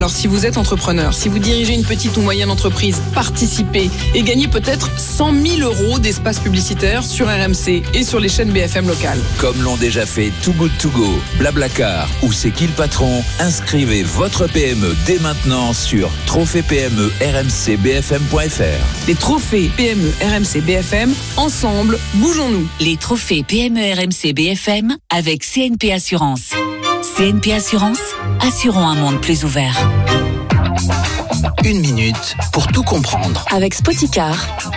Alors si vous êtes entrepreneur, si vous dirigez une petite ou moyenne entreprise, participez et gagnez peut-être 100 000 € d'espace publicitaire sur RMC et sur les chaînes BFM locales. Comme l'ont déjà fait Too Good To Go, Blablacar ou C'est qui le patron, inscrivez votre PME dès maintenant sur trophée-PME-RMC-BFM.fr. Les trophées PME RMC BFM, ensemble, bougeons-nous. Les trophées PME RMC BFM avec CNP Assurance. CNP Assurance, assurons un monde plus ouvert. 1 minute pour tout comprendre. Avec Spoticar.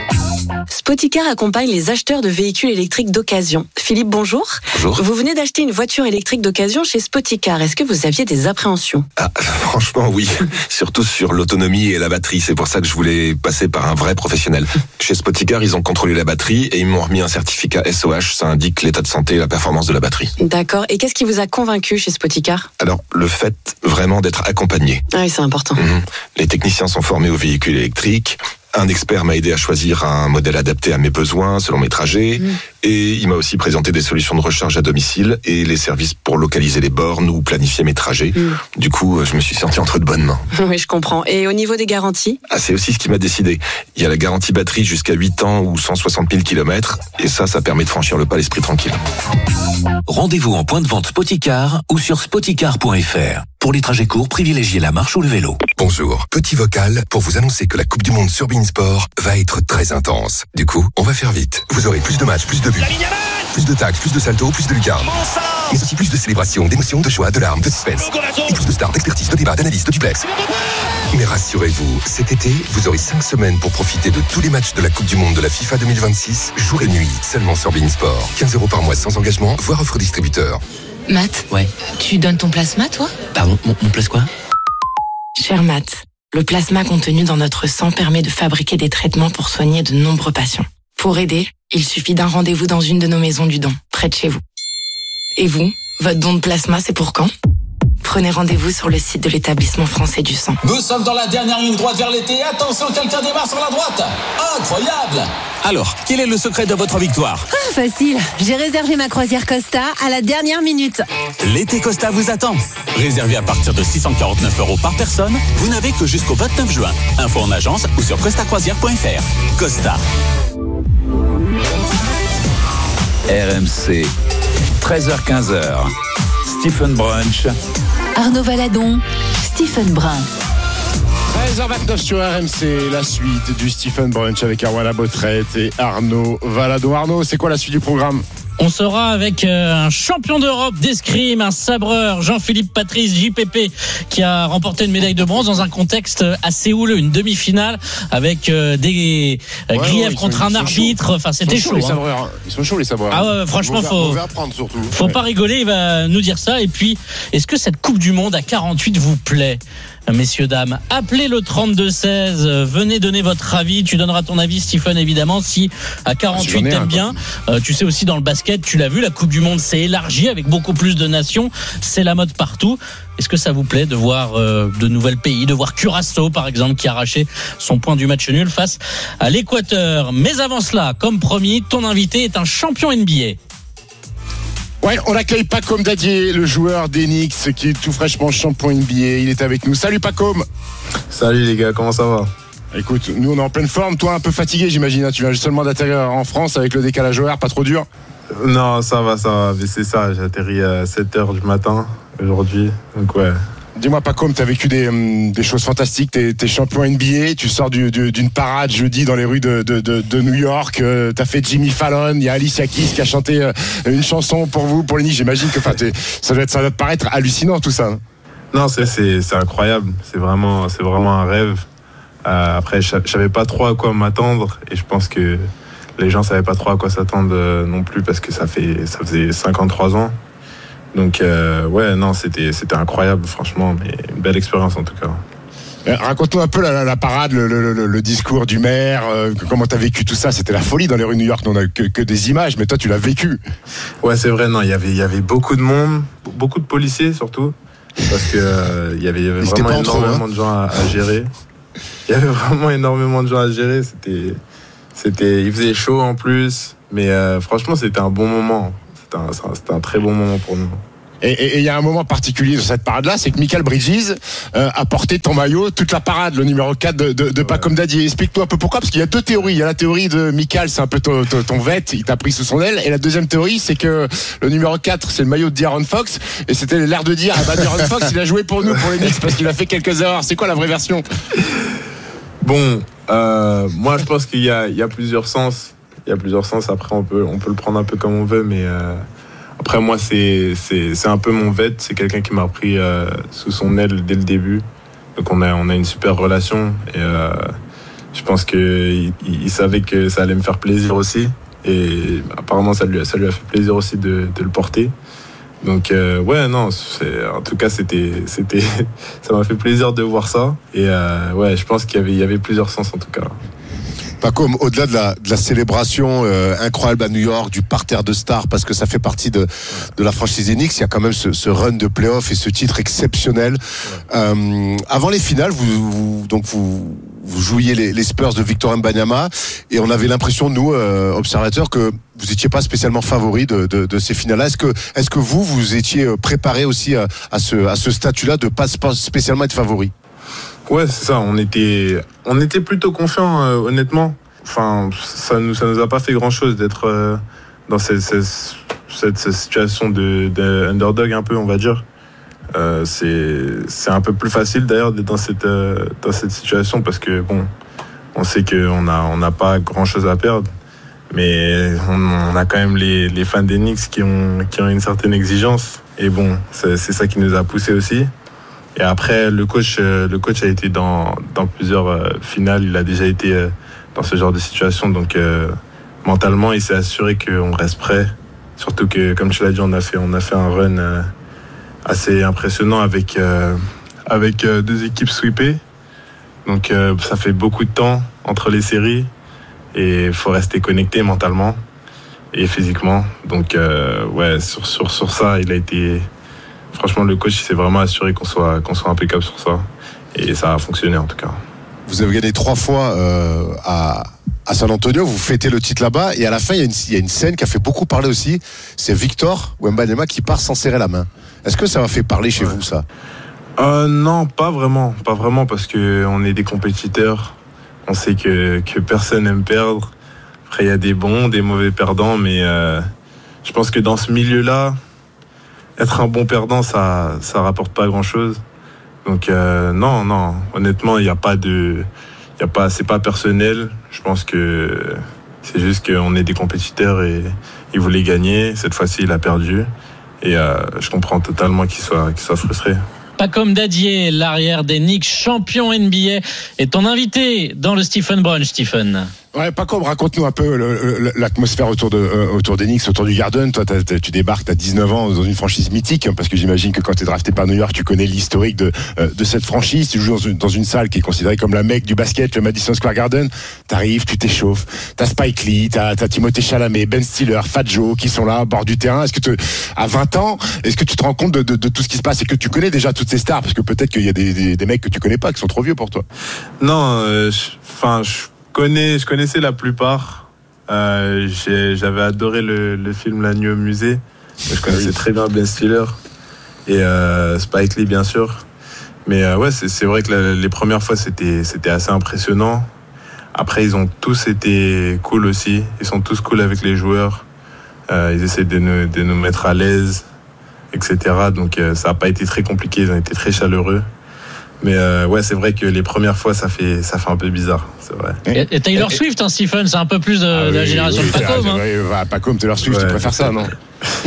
Spoticar accompagne les acheteurs de véhicules électriques d'occasion. Philippe, bonjour. Bonjour. Vous venez d'acheter une voiture électrique d'occasion chez Spoticar. Est-ce que vous aviez des appréhensions ? Franchement, oui. Surtout sur l'autonomie et la batterie. C'est pour ça que je voulais passer par un vrai professionnel. Chez Spoticar, ils ont contrôlé la batterie et ils m'ont remis un certificat SOH. Ça indique l'état de santé et la performance de la batterie. D'accord. Et qu'est-ce qui vous a convaincu chez Spoticar ? Alors, le fait vraiment d'être accompagné. Ah oui, c'est important. Les techniciens sont formés aux véhicules électriques. Un expert m'a aidé à choisir un modèle adapté à mes besoins, selon mes trajets. Et il m'a aussi présenté des solutions de recharge à domicile et les services pour localiser les bornes ou planifier mes trajets. Du coup, je me suis senti entre de bonnes mains. Oui, je comprends. Et au niveau des garanties ? C'est aussi ce qui m'a décidé. Il y a la garantie batterie jusqu'à 8 ans ou 160 000 km. Et ça permet de franchir le pas l'esprit tranquille. Rendez-vous en point de vente Spoticar ou sur spoticar.fr. Pour les trajets courts, privilégiez la marche ou le vélo. Bonjour, petit vocal pour vous annoncer que la Coupe du Monde sur beIN Sport va être très intense. Du coup, on va faire vite. Vous aurez plus de matchs, plus de buts, plus de tacles, plus de saltos, plus de lucarnes. Mais aussi plus de célébrations, d'émotions, de joie, de larmes, de suspense. Et plus de stars, d'expertise, de débats, d'analyses, de duplex. Mais rassurez-vous, cet été, vous aurez 5 semaines pour profiter de tous les matchs de la Coupe du Monde de la FIFA 2026, jour et nuit, seulement sur beIN Sport. 15 € par mois sans engagement, voire offre distributeur. Matt, Ouais. tu donnes ton plasma, toi ? Pardon, mon place quoi ? Cher Matt, le plasma contenu dans notre sang permet de fabriquer des traitements pour soigner de nombreux patients. Pour aider, il suffit d'un rendez-vous dans une de nos maisons du don, près de chez vous. Et vous, votre don de plasma, c'est pour quand ? Prenez rendez-vous sur le site de l'établissement français du sang. Nous sommes dans la dernière ligne droite vers l'été. Attention, quelqu'un démarre sur la droite. Incroyable! Alors, quel est le secret de votre victoire ? Facile, j'ai réservé ma croisière Costa à la dernière minute. L'été Costa vous attend. Réservé à partir de 649 € par personne, vous n'avez que jusqu'au 29 juin. Info en agence ou sur costacroisière.fr. Costa. RMC, 13h-15h. Stephen Brunch. Arnaud Valadon, Stephen Brun. 13h29 sur RMC, la suite du Stephen Brunch avec Erwan Labotrette et Arnaud Valadon. Arnaud, c'est quoi la suite du programme ? On sera avec un champion d'Europe d'escrime, un sabreur, Jean-Philippe Patrice, JPP, qui a remporté une médaille de bronze dans un contexte assez houleux, une demi-finale avec des griefs contre un arbitre. Enfin, c'était chaud. Ils sont chauds les sabreurs. Ah ouais, franchement, faut pas rigoler. Il va nous dire ça. Et puis, est-ce que cette Coupe du Monde à 48 vous plaît ? Messieurs, dames, appelez le 32-16, venez donner votre avis. Tu donneras ton avis, Stephen, évidemment, si à 48 t'aimes bien. Tu sais aussi, dans le basket, tu l'as vu, la Coupe du Monde s'est élargie avec beaucoup plus de nations. C'est la mode partout. Est-ce que ça vous plaît de voir de nouveaux pays, de voir Curaçao, par exemple, qui a arraché son point du match nul face à l'Équateur? Mais avant cela, comme promis, ton invité est un champion NBA. Ouais, on accueille Pacôme Dadier, le joueur d'Enix qui est tout fraîchement champion NBA. Il est avec nous. Salut Pacôme. Salut les gars, comment ça va ? Écoute, nous on est en pleine forme. Toi un peu fatigué, j'imagine. Tu viens seulement d'atterrir en France avec le décalage horaire, pas trop dur ? Non, ça va. Mais c'est ça, j'ai atterri à 7h du matin aujourd'hui. Donc ouais. Dis-moi Pacôme, t'as vécu des choses fantastiques, t'es champion NBA, tu sors d'une parade jeudi dans les rues de New York, t'as fait Jimmy Fallon, il y a Alicia Keys qui a chanté une chanson pour vous, pour les Knicks, j'imagine que ça doit te paraître hallucinant tout ça. Non, c'est incroyable, c'est vraiment un rêve. Après, je savais pas trop à quoi m'attendre et je pense que les gens savaient pas trop à quoi s'attendre non plus parce que ça faisait 53 ans. Donc ouais, non, c'était incroyable, franchement, mais une belle expérience en tout cas. Raconte-nous un peu la parade, le discours du maire, comment t'as vécu tout ça. C'était la folie dans les rues de New York. On n'a que des images, mais toi tu l'as vécu. Ouais, c'est vrai. Non, il y avait beaucoup de monde, beaucoup de policiers surtout, parce que il y avait vraiment énormément de gens à gérer. Il y avait vraiment énormément de gens à gérer. Il faisait chaud en plus, mais franchement, c'était un bon moment. C'était un très bon moment pour nous. Et il y a un moment particulier sur cette parade-là, c'est que Mikal Bridges a porté ton maillot toute la parade, le numéro 4 de Pacôme Dadier. Explique-nous un peu pourquoi, parce qu'il y a deux théories. Il y a la théorie de Mikal, c'est un peu ton vet, il t'a pris sous son aile. Et la deuxième théorie, c'est que le numéro 4, c'est le maillot de De'Aaron Fox. Et c'était l'air de dire, De'Aaron Fox, il a joué pour nous, pour les Knicks, parce qu'il a fait quelques erreurs. C'est quoi la vraie version? Bon, moi je pense qu'il y a plusieurs sens. Il y a plusieurs sens. Après, on peut le prendre un peu comme on veut, mais après moi c'est un peu mon vet. C'est quelqu'un qui m'a pris sous son aile dès le début. Donc on a une super relation et je pense qu'il savait que ça allait me faire plaisir aussi. Et apparemment ça lui a fait plaisir aussi de le porter. Donc en tout cas c'était ça m'a fait plaisir de voir ça. Et je pense qu'il y avait plusieurs sens en tout cas. Pacôme, au-delà de la célébration incroyable à New York, du parterre de stars, parce que ça fait partie de la franchise des Knicks, il y a quand même ce run de play-off et ce titre exceptionnel. Avant les finales, vous jouiez les Spurs de Victor Wembanyama, et on avait l'impression, nous, observateurs, que vous n'étiez pas spécialement favori de ces finales-là. Est-ce que vous étiez préparé aussi à ce statut-là de pas spécialement être favori? Ouais, c'est ça. On était plutôt confiants, honnêtement. Enfin, ça nous a pas fait grand-chose d'être dans cette situation de underdog un peu, on va dire. C'est un peu plus facile d'ailleurs d'être dans cette situation parce que bon, on sait qu'on n'a pas grand-chose à perdre, mais on a quand même les fans des Knicks qui ont une certaine exigence. Et bon, c'est ça qui nous a poussé aussi. Et après, le coach a été dans plusieurs finales. Il a déjà été dans ce genre de situation. Donc, mentalement, il s'est assuré qu'on reste prêt. Surtout que, comme tu l'as dit, on a fait un run assez impressionnant avec deux équipes sweepées. Donc, ça fait beaucoup de temps entre les séries. Et il faut rester connecté mentalement et physiquement. Donc, sur ça, il a été... Franchement, le coach s'est vraiment assuré qu'on soit impeccable sur ça. Et ça a fonctionné en tout cas. Vous avez gagné 3 fois à San Antonio, vous fêtez le titre là-bas. Et à la fin, il y a une scène qui a fait beaucoup parler aussi. C'est Victor Wembanyama qui part sans serrer la main. Est-ce que ça va fait parler chez vous, ça? Non, pas vraiment. Pas vraiment parce qu'on est des compétiteurs. On sait que personne n'aime perdre. Après, il y a des bons, des mauvais perdants. Mais je pense que dans ce milieu-là, être un bon perdant, ça rapporte pas grand-chose. Donc non, honnêtement, c'est pas personnel. Je pense que c'est juste qu'on est des compétiteurs et il voulait gagner. Cette fois-ci, il a perdu. Et je comprends totalement qu'il soit frustré. Pacôme Dadier, l'arrière des Knicks, champion NBA, est ton invité dans le Stephen Brunch, Stephen. Ouais, Pacôme, raconte-nous un peu l'atmosphère autour des Knicks, autour du Garden. Toi, tu débarques, t'as 19 ans dans une franchise mythique, parce que j'imagine que quand t'es drafté par New York, tu connais l'historique de cette franchise. Tu joues dans une salle qui est considérée comme la Mecque du basket, le Madison Square Garden. T'arrives, tu t'échauffes. T'as Spike Lee, t'as Timothée Chalamet, Ben Stiller, Fat Joe, qui sont là, à bord du terrain. Est-ce que à 20 ans, est-ce que tu te rends compte de tout ce qui se passe et que tu connais déjà toutes ces stars? Parce que peut-être qu'il y a des mecs que tu connais pas, qui sont trop vieux pour toi. Non, je connaissais la plupart. J'avais adoré le film La Nuit au musée. Je connaissais très bien Ben Stiller et Spike Lee, bien sûr. Mais c'est vrai que les premières fois, c'était assez impressionnant. Après, ils ont tous été cool aussi. Ils sont tous cool avec les joueurs. Ils essaient de nous mettre à l'aise, etc. Donc, ça n'a pas été très compliqué. Ils ont été très chaleureux. Mais c'est vrai que les premières fois, ça fait un peu bizarre, c'est vrai. Et Taylor Swift, hein, Stephen, c'est un peu plus de la génération de Pacôme. Pacôme, Taylor Swift, tu préfères ça, non?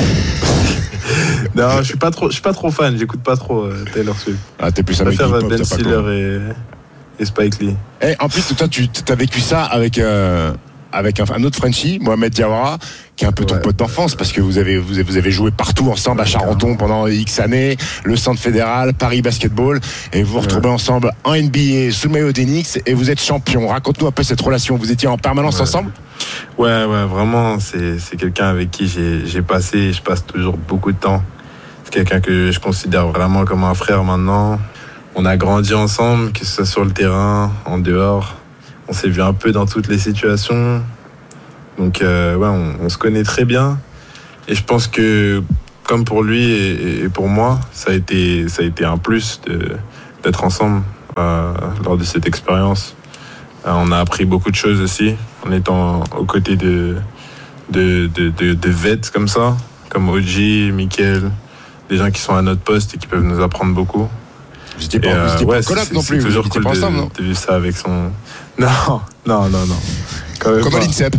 Non, je suis pas trop fan. J'écoute pas trop Taylor Swift. Ah, t'es plus avec hip-hop, Ben Stiller et Spike Lee. Et en plus, toi, tu as vécu ça avec un autre Frenchie, Mohamed Diawara, qui est un peu ton pote d'enfance, parce que vous avez joué partout ensemble à Charenton pendant X années, le Centre Fédéral, Paris Basketball, et vous vous retrouvez ensemble en NBA, sous le maillot des Knicks, et vous êtes champion. Raconte-nous un peu cette relation. Vous étiez en permanence ensemble? Ouais, vraiment, c'est quelqu'un avec qui j'ai passé et je passe toujours beaucoup de temps. C'est quelqu'un que je considère vraiment comme un frère maintenant. On a grandi ensemble, que ce soit sur le terrain, en dehors. On s'est vu un peu dans toutes les situations. Donc, on se connaît très bien. Et je pense que comme pour lui et pour moi, ça a été un plus d'être ensemble lors de cette expérience. On a appris beaucoup de choses aussi en étant aux côtés de vets comme ça, comme OG, Mickaël, des gens qui sont à notre poste et qui peuvent nous apprendre beaucoup. Vous n'étiez pas en coloc non plus, c'est toujours cool de vivre ça avec son... Non. Comme à l'INSEP.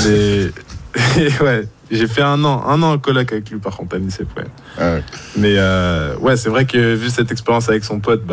Ouais, j'ai fait un an en coloc avec lui par contre à l'INSEP, ouais. Ah ouais. Mais c'est vrai que vu cette expérience avec son pote,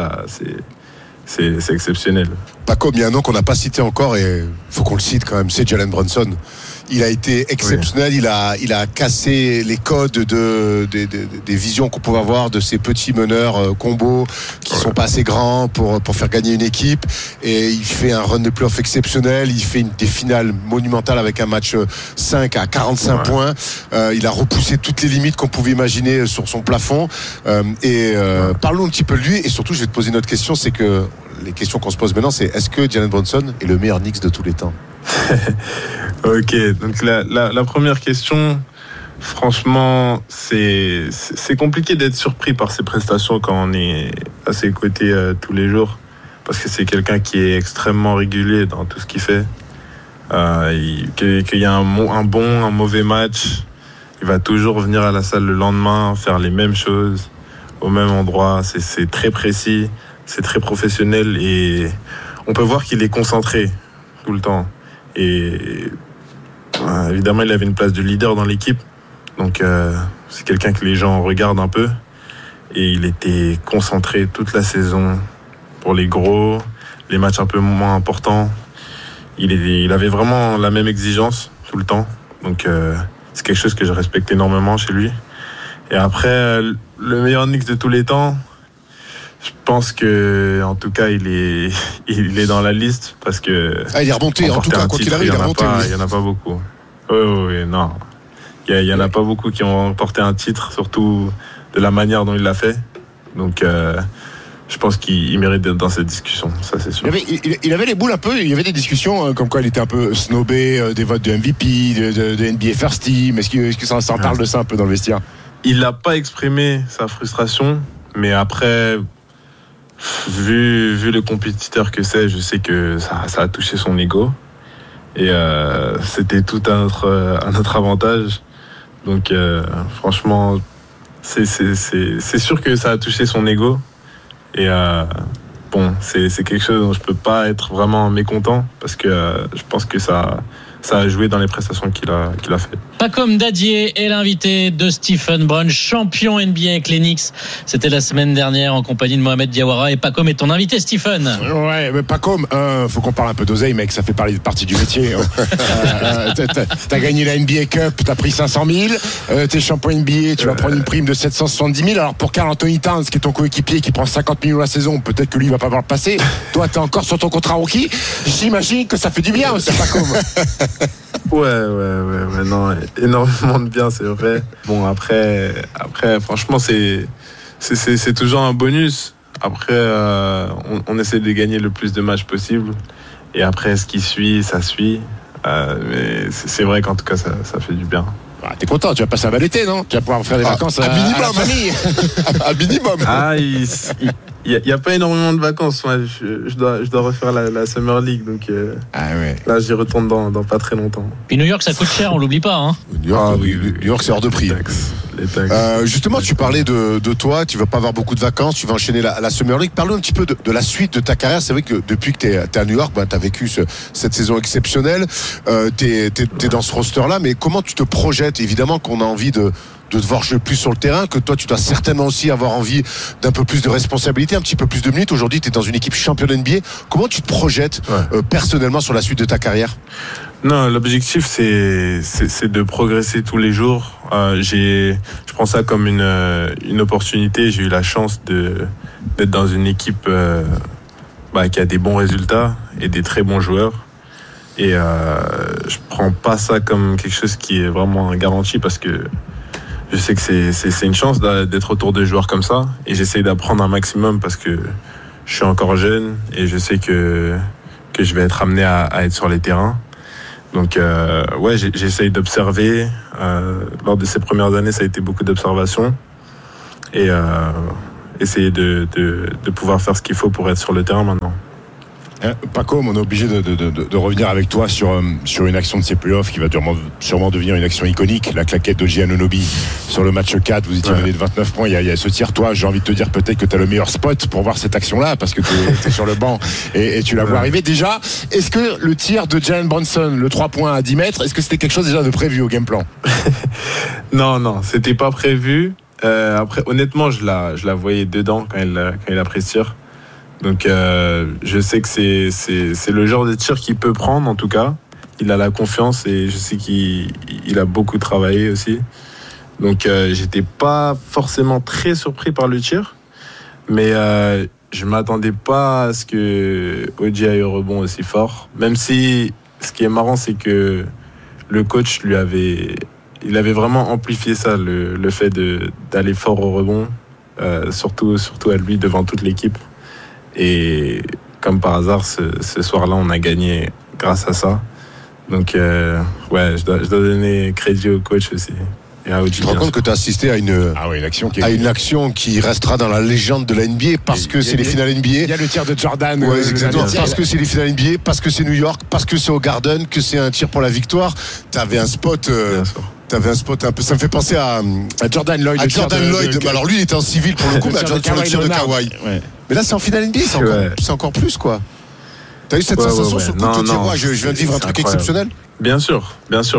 c'est exceptionnel. Pacôme, il y a un nom qu'on n'a pas cité encore et il faut qu'on le cite quand même, c'est Jalen Brunson. Il a été exceptionnel, oui. Il a cassé les codes des visions qu'on pouvait avoir de ces petits meneurs combos qui sont pas assez grands pour faire gagner une équipe, et il fait un run de playoff exceptionnel, il fait des finales monumentales avec un match 5 à 45 points. Il a repoussé toutes les limites qu'on pouvait imaginer sur son plafond, parlons un petit peu de lui, et surtout je vais te poser une autre question, c'est que les questions qu'on se pose maintenant, c'est est-ce que Jalen Brunson est le meilleur Knicks de tous les temps? Ok, donc la première question, franchement, c'est compliqué d'être surpris par ses prestations quand on est à ses côtés tous les jours, parce que c'est quelqu'un qui est extrêmement régulier dans tout ce qu'il fait. Qu'il y a un bon, un mauvais match, il va toujours venir à la salle le lendemain, faire les mêmes choses au même endroit. C'est très précis, c'est très professionnel, et on peut voir qu'il est concentré tout le temps. Et évidemment, il avait une place de leader dans l'équipe, donc c'est quelqu'un que les gens regardent un peu, et il était concentré toute la saison pour les gros, les matchs un peu moins importants. Il avait vraiment la même exigence tout le temps, donc c'est quelque chose que je respecte énormément chez lui. Et après, le meilleur Knicks de tous les temps, je pense que, en tout cas, il est dans la liste, parce que... il est remonté, en tout cas, quoi qu'il arrive, il est remonté. Il n'y en a pas beaucoup. Oui, non. Il n'y en a pas beaucoup qui ont remporté un titre, surtout de la manière dont il l'a fait. Donc, je pense qu'il mérite d'être dans cette discussion, ça c'est sûr. Il avait les boules un peu, il y avait des discussions comme quoi il était un peu snobé, des votes de MVP, de NBA First Team. Est-ce que ça en parle de ça un peu dans le vestiaire? Il n'a pas exprimé sa frustration, mais après... Vu le compétiteur que c'est, je sais que ça a touché son ego, et c'était tout à notre avantage. Donc franchement, c'est sûr que ça a touché son ego, et c'est quelque chose dont je peux pas être vraiment mécontent, parce que je pense que ça a joué dans les prestations qu'il a fait. Pacôme Dadier est l'invité de Stephen Brun, champion NBA avec les Knicks. C'était la semaine dernière en compagnie de Mohamed Diawara, et Pacôme est ton invité, Stephen. Ouais, mais Pacôme, faut qu'on parle un peu d'oseille, mec, ça fait partie du métier. T'as gagné la NBA Cup, t'as pris 500 000, t'es champion NBA, tu vas prendre une prime de 770 000. Alors pour Karl Anthony Towns, qui est ton coéquipier, qui prend 50 millions la saison, peut-être que lui il va pas avoir le passer. Toi, t'es encore sur ton contrat rookie. J'imagine que ça fait du bien aussi, Pacôme. Ouais, non, énormément de bien, c'est vrai. Bon, après, franchement, c'est toujours un bonus. Après, on essaie de gagner le plus de matchs possible. Et après, ce qui suit, ça suit. Mais c'est vrai qu'en tout cas, ça fait du bien. T'es content, tu vas passer un bel été, non? Tu vas pouvoir faire des vacances à minimum. À la famille. À minimum. Il n'y a pas énormément de vacances. Moi, je dois refaire la Summer League. Donc là, j'y retourne dans pas très longtemps. Puis New York, ça coûte cher, on l'oublie pas. Hein. New York, c'est hors de prix. Les taxes. Justement, tu parlais de toi, tu vas pas avoir beaucoup de vacances, tu vas enchaîner la Summer League. Parlons un petit peu de la suite de ta carrière. C'est vrai que depuis que tu es à New York, tu as vécu cette saison exceptionnelle. Tu es dans ce roster-là, mais comment tu te projettes? Évidemment qu'on a envie de te voir jouer plus sur le terrain, que toi tu dois certainement aussi avoir envie d'un peu plus de responsabilité, un petit peu plus de minutes. Aujourd'hui tu es dans une équipe championne NBA. Comment tu te projettes personnellement sur la suite de ta carrière? Non, l'objectif c'est de progresser tous les jours. Je prends ça comme une opportunité. J'ai eu la chance d'être dans une équipe qui a des bons résultats et des très bons joueurs. Et je prends pas ça comme quelque chose qui est vraiment garanti, parce que je sais que c'est une chance d'être autour de joueurs comme ça, et j'essaie d'apprendre un maximum parce que je suis encore jeune et je sais que je vais être amené à être sur les terrains. Donc, j'essaye d'observer. Lors de ces premières années, ça a été beaucoup d'observation. Et essayer de pouvoir faire ce qu'il faut pour être sur le terrain maintenant. Paco, on est obligé de revenir avec toi sur une action de ces playoffs qui va sûrement devenir une action iconique, la claquette d'Oji Anunoby sur le match 4, vous étiez mené de 29 points, il y a ce tir, toi j'ai envie de te dire peut-être que tu as le meilleur spot pour voir cette action-là, parce que tu es sur le banc et tu la vois arriver. Déjà, est-ce que le tir de Jalen Brunson, le 3 points à 10 mètres, est-ce que c'était quelque chose déjà de prévu au game plan? Non, c'était pas prévu. Après, honnêtement, je la voyais dedans quand il a pris ce tir. Donc je sais que c'est le genre de tir qu'il peut prendre en tout cas. Il a la confiance et je sais qu'il a beaucoup travaillé aussi. Donc j'étais pas forcément très surpris par le tir, mais je m'attendais pas à ce que Oji aille au rebond aussi fort. Même si ce qui est marrant, c'est que le coach il avait vraiment amplifié ça, le fait d'aller fort au rebond, surtout à lui devant toute l'équipe. Et comme par hasard, ce soir-là, on a gagné grâce à ça. Donc, je dois donner crédit au coach aussi. Et à Oji. Tu te rends compte que tu as assisté à une action qui restera dans la légende de la NBA parce que c'est les finales NBA. Il y a le tir de Jordan. Exactement. Parce que c'est les finales NBA, parce que c'est New York, parce que c'est au Garden, que c'est un tir pour la victoire. Tu avais un spot. T'avais un spot un peu. Ça me fait penser à Jordan Lloyd. Mais alors lui, il était en civil pour le coup, mais sur le tir de Kawhi. Ouais. Mais là, c'est en finale NBA, c'est encore plus, quoi. T'as eu cette sensation sur le coup de te dire, je viens de vivre un truc exceptionnel? Bien sûr.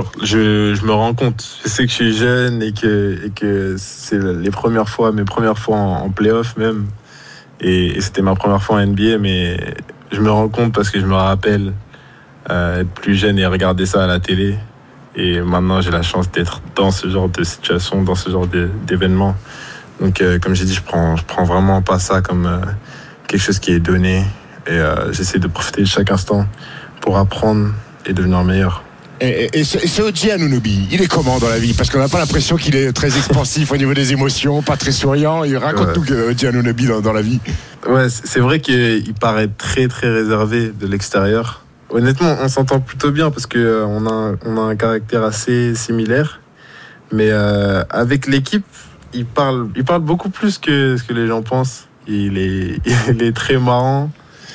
Je me rends compte. Je sais que je suis jeune et que c'est mes premières fois en play-off même. Et c'était ma première fois en NBA, mais je me rends compte parce que je me rappelle être plus jeune et regarder ça à la télé. Et maintenant, j'ai la chance d'être dans ce genre de situation, dans ce genre d'événement. Donc, comme j'ai dit, je prends vraiment pas ça comme quelque chose qui est donné. Et j'essaie de profiter de chaque instant pour apprendre et devenir meilleur. Et ce Oji Anunoby, il est comment dans la vie? Parce qu'on n'a pas l'impression qu'il est très expansif au niveau des émotions, pas très souriant. Il raconte tout Oji Anunoby dans la vie. Ouais, c'est vrai qu'il paraît très très réservé de l'extérieur. Honnêtement, on s'entend plutôt bien parce que on a un caractère assez similaire. Mais avec l'équipe, il parle beaucoup plus que ce que les gens pensent. Il est très marrant.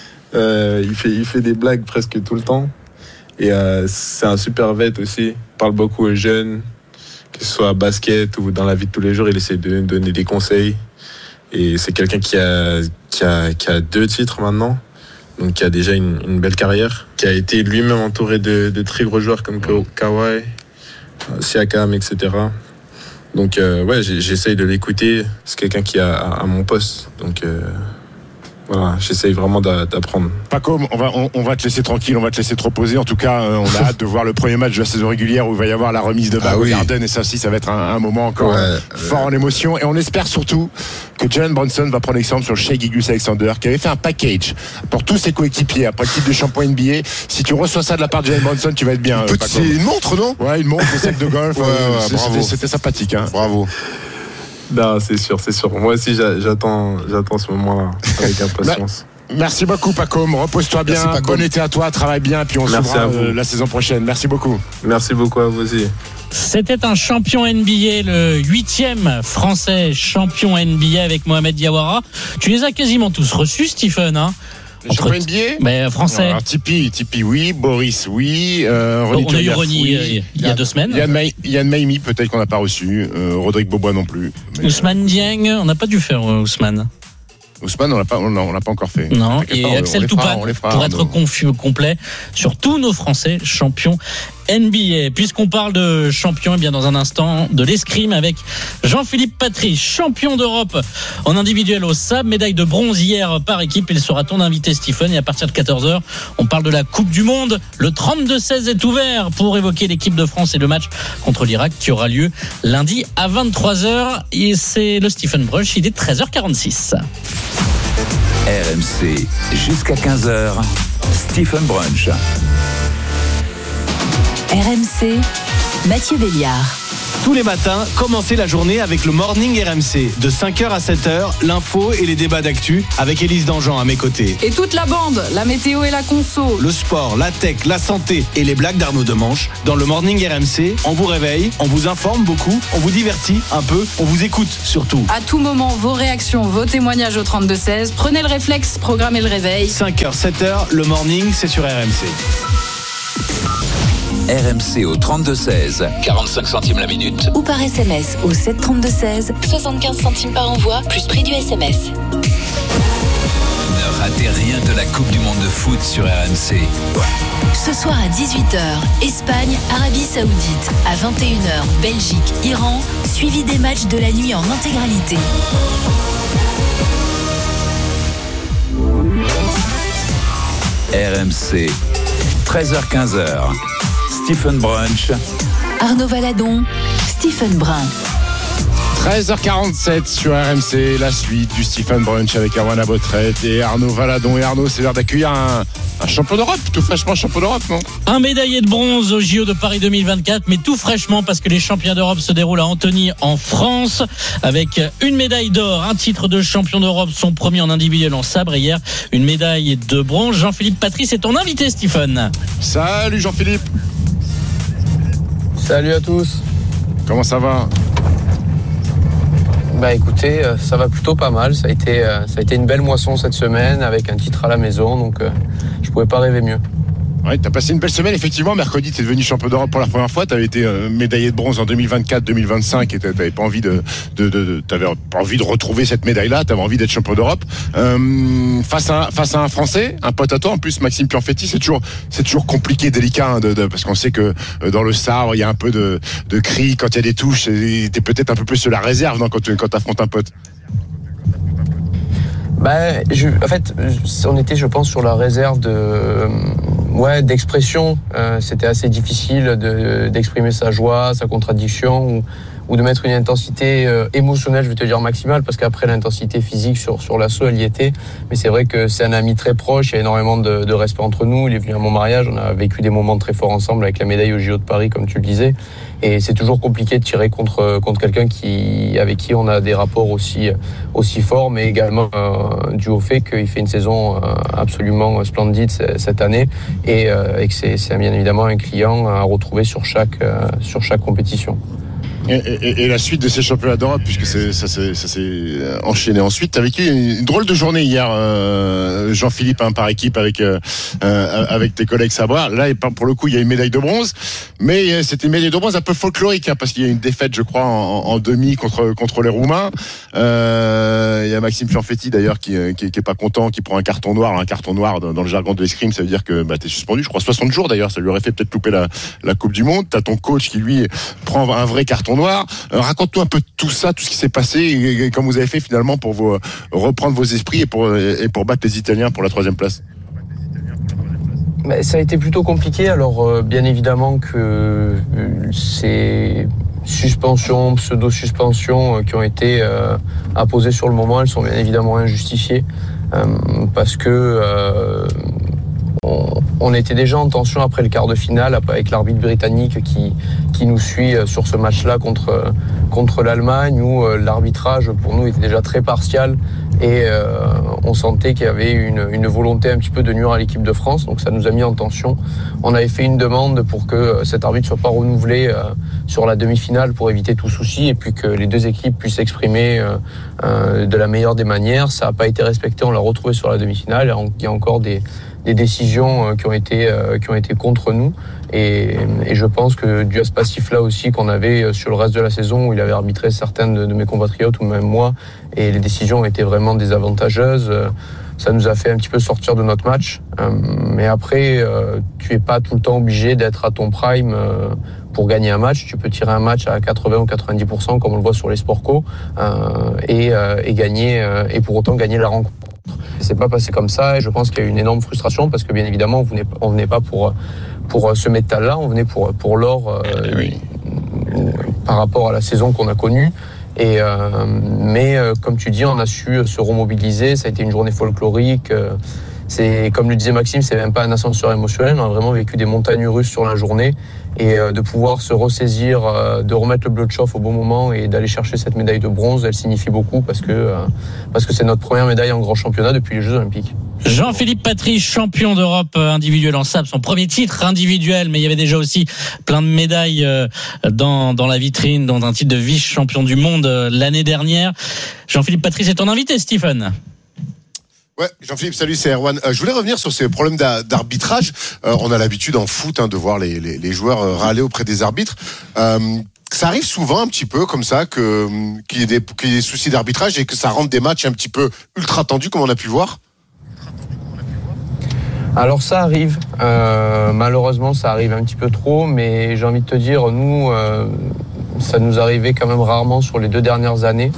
Il fait des blagues presque tout le temps. Et c'est un super vet aussi. Il parle beaucoup aux jeunes, que ce soit à basket ou dans la vie de tous les jours. Il essaie de donner des conseils. Et c'est quelqu'un qui a 2 titres maintenant. Donc qui a déjà une belle carrière, qui a été lui-même entouré de très gros joueurs comme Kawhi, Siakam, etc. Donc j'essaye de l'écouter. C'est quelqu'un qui est à mon poste. Donc voilà, j'essaye vraiment d'apprendre. Paco, on va te laisser tranquille, on va te laisser te reposer. En tout cas, on a hâte de voir le premier match de la saison régulière où il va y avoir la remise de bague au Garden. Et ça aussi, ça va être un moment encore fort en émotion. Et on espère surtout que Jalen Brunson va prendre exemple sur le Shai Gilgeous-Alexander, qui avait fait un package pour tous ses coéquipiers après le titre de champion NBA. Si tu reçois ça de la part de Jalen Brunson, tu vas être bien. C'est une montre, non? Ouais, une montre, un sac de golf. C'était sympathique. Hein. Bravo. Non, c'est sûr. Moi aussi, j'attends ce moment-là avec impatience. Merci beaucoup, Paco. Repose-toi bien. Bon été à toi, travaille bien, puis on se revoit la saison prochaine. Merci beaucoup. Merci beaucoup à vous aussi. C'était un champion NBA, le 8e français champion NBA avec Mohamed Diawara. Tu les as quasiment tous reçus, Stephen, hein? Champion NBA? Mais français. Alors, Tipeee, oui. Boris, oui. On a eu Ronnie il y a 2 semaines. Yann Maimi, peut-être qu'on n'a pas reçu. Rodrigue Bobois non plus. Ousmane Dieng, on n'a pas dû faire Ousmane. Ousmane, on l'a pas encore fait. Non, et Axel Toupane, pour être complet sur tous nos Français champions NBA. Puisqu'on parle de champion, et bien dans un instant, de l'escrime avec Jean-Philippe Patry, champion d'Europe en individuel au SAB, médaille de bronze hier par équipe. Il sera ton invité, Stephen. Et à partir de 14h, on parle de la Coupe du Monde. Le 32-16 est ouvert pour évoquer l'équipe de France et le match contre l'Irak qui aura lieu lundi à 23h. Et c'est le Stephen Brunch, il est 13h46. RMC jusqu'à 15h, Stephen Brunch. RMC, Mathieu Béliard. Tous les matins, commencez la journée avec le Morning RMC. De 5h à 7h, l'info et les débats d'actu avec Élise Dangean à mes côtés. Et toute la bande, la météo et la conso. Le sport, la tech, la santé et les blagues d'Arnaud Demanche. Dans le Morning RMC, on vous réveille, on vous informe beaucoup, on vous divertit un peu, on vous écoute surtout. À tout moment, vos réactions, vos témoignages au 32-16. Prenez le réflexe, programmez le réveil. 5h, 7h, le Morning, c'est sur RMC. RMC au 32-16, 45 centimes la minute. Ou par SMS au 732-16, 75 centimes par envoi, plus prix du SMS. Ne ratez rien de la Coupe du Monde de foot sur RMC. Ce soir à 18h, Espagne, Arabie Saoudite. À 21h, Belgique, Iran, suivi des matchs de la nuit en intégralité. RMC, 13h-15h. Stephen Brunch. Arnaud Valadon, Stephen Brun. 13h47 sur RMC, la suite du Stephen Brunch avec Erwan Abotret et Arnaud Valadon. Et Arnaud, c'est l'heure d'accueillir un champion d'Europe, tout fraîchement champion d'Europe, non ? Un médaillé de bronze au JO de Paris 2024, mais tout fraîchement parce que les championnats d'Europe se déroulent à Antony en France avec une médaille d'or, un titre de champion d'Europe, son premier en individuel en sabre, et hier une médaille de bronze. Jean-Philippe Patrice est ton invité, Stephen. Salut Jean-Philippe. Salut à tous. Comment ça va ? Bah écoutez, ça va plutôt pas mal. Ça a été une belle moisson cette semaine avec un titre à la maison, donc je pouvais pas rêver mieux. Ouais, t'as passé une belle semaine, effectivement. Mercredi, t'es devenu champion d'Europe pour la première fois. T'avais été médaillé de bronze en 2024-2025 et t'avais pas envie t'avais pas envie de retrouver cette médaille-là. T'avais envie d'être champion d'Europe. Face à un Français, un pote à toi, en plus, Maxime Pianfetti, c'est toujours compliqué, délicat, hein, parce qu'on sait que dans le sabre, il y a un peu de cris quand il y a des touches. T'es peut-être un peu plus sur la réserve, non, quand t'affrontes un pote. En fait, on était, je pense, sur la réserve d'expression. C'était assez difficile d'exprimer sa joie, sa contradiction ou de mettre une intensité émotionnelle, je vais te dire maximale, parce qu'après l'intensité physique sur l'assaut, elle y était. Mais c'est vrai que c'est un ami très proche, il y a énormément de respect entre nous. Il est venu à mon mariage, on a vécu des moments très forts ensemble avec la médaille au JO de Paris, comme tu le disais. Et c'est toujours compliqué de tirer contre quelqu'un avec qui on a des rapports aussi forts, mais également dû au fait qu'il fait une saison absolument splendide cette année et que c'est bien évidemment un client à retrouver sur chaque compétition. Et la suite de ces championnats d'Europe, puisque ça s'est enchaîné ensuite. T'as vécu une drôle de journée hier, Jean-Philippe, par équipe avec tes collègues sabrois. Là, pour le coup, il y a une médaille de bronze, mais c'était une médaille de bronze un peu folklorique, hein, parce qu'il y a une défaite, je crois, en demi contre les Roumains. Il y a Maxime Pianfetti d'ailleurs qui est pas content, qui prend un carton noir. Un carton noir dans le jargon de l'escrime, ça veut dire que t'es suspendu. Je crois 60 jours d'ailleurs. Ça lui aurait fait peut-être louper la Coupe du Monde. T'as ton coach qui lui prend un vrai carton noir. Raconte-nous un peu tout ça, tout ce qui s'est passé et comment vous avez fait finalement pour reprendre vos esprits et pour battre les Italiens pour la 3e place. Ça a été plutôt compliqué. Alors bien évidemment que ces suspensions, pseudo-suspensions qui ont été apposées sur le moment, elles sont bien évidemment injustifiées parce que on était déjà en tension après le quart de finale avec l'arbitre britannique qui nous suit sur ce match-là contre l'Allemagne où l'arbitrage pour nous était déjà très partial et on sentait qu'il y avait une volonté un petit peu de nuire à l'équipe de France, donc ça nous a mis en tension. On avait fait une demande pour que cet arbitre soit pas renouvelé sur la demi-finale pour éviter tout souci et puis que les deux équipes puissent s'exprimer de la meilleure des manières. Ça n'a pas été respecté, on l'a retrouvé sur la demi-finale. Il y a encore des décisions qui ont été contre nous et je pense que dû à ce passif-là aussi qu'on avait sur le reste de la saison où il avait arbitré certains de mes compatriotes ou même moi et les décisions étaient vraiment désavantageuses, ça nous a fait un petit peu sortir de notre match. Mais après, tu es pas tout le temps obligé d'être à ton prime pour gagner un match. Tu peux tirer un match à 80 ou 90% comme on le voit sur les sport co et gagner et pour autant gagner la rencontre. C'est pas passé comme ça et je pense qu'il y a eu une énorme frustration parce que bien évidemment on venait pas pour ce métal-là, on venait pour l'or par rapport à la saison qu'on a connue. Mais comme tu dis, on a su se remobiliser. Ça a été une journée folklorique. c'est comme le disait Maxime, c'est même pas un ascenseur émotionnel. On a vraiment vécu des montagnes russes sur la journée et de pouvoir se ressaisir, de remettre le bleu de chauffe au bon moment et d'aller chercher cette médaille de bronze, elle signifie beaucoup parce que c'est notre première médaille en grand championnat depuis les Jeux Olympiques. Jean-Philippe Patry, champion d'Europe individuel en sabre, son premier titre individuel, mais il y avait déjà aussi plein de médailles dans la vitrine, dont un titre de vice-champion du monde l'année dernière. Jean-Philippe Patry, c'est ton invité, Stephen. Ouais, Jean-Philippe, salut, c'est Erwan. Je voulais revenir sur ces problèmes d'arbitrage. On a l'habitude en foot de voir les joueurs râler auprès des arbitres. Ça arrive souvent un petit peu comme ça qu'il y ait des soucis d'arbitrage et que ça rende des matchs un petit peu ultra tendus comme on a pu le voir. Alors ça arrive, malheureusement ça arrive un petit peu trop, mais j'ai envie de te dire, nous, ça nous arrivait quand même rarement sur les 2 dernières années,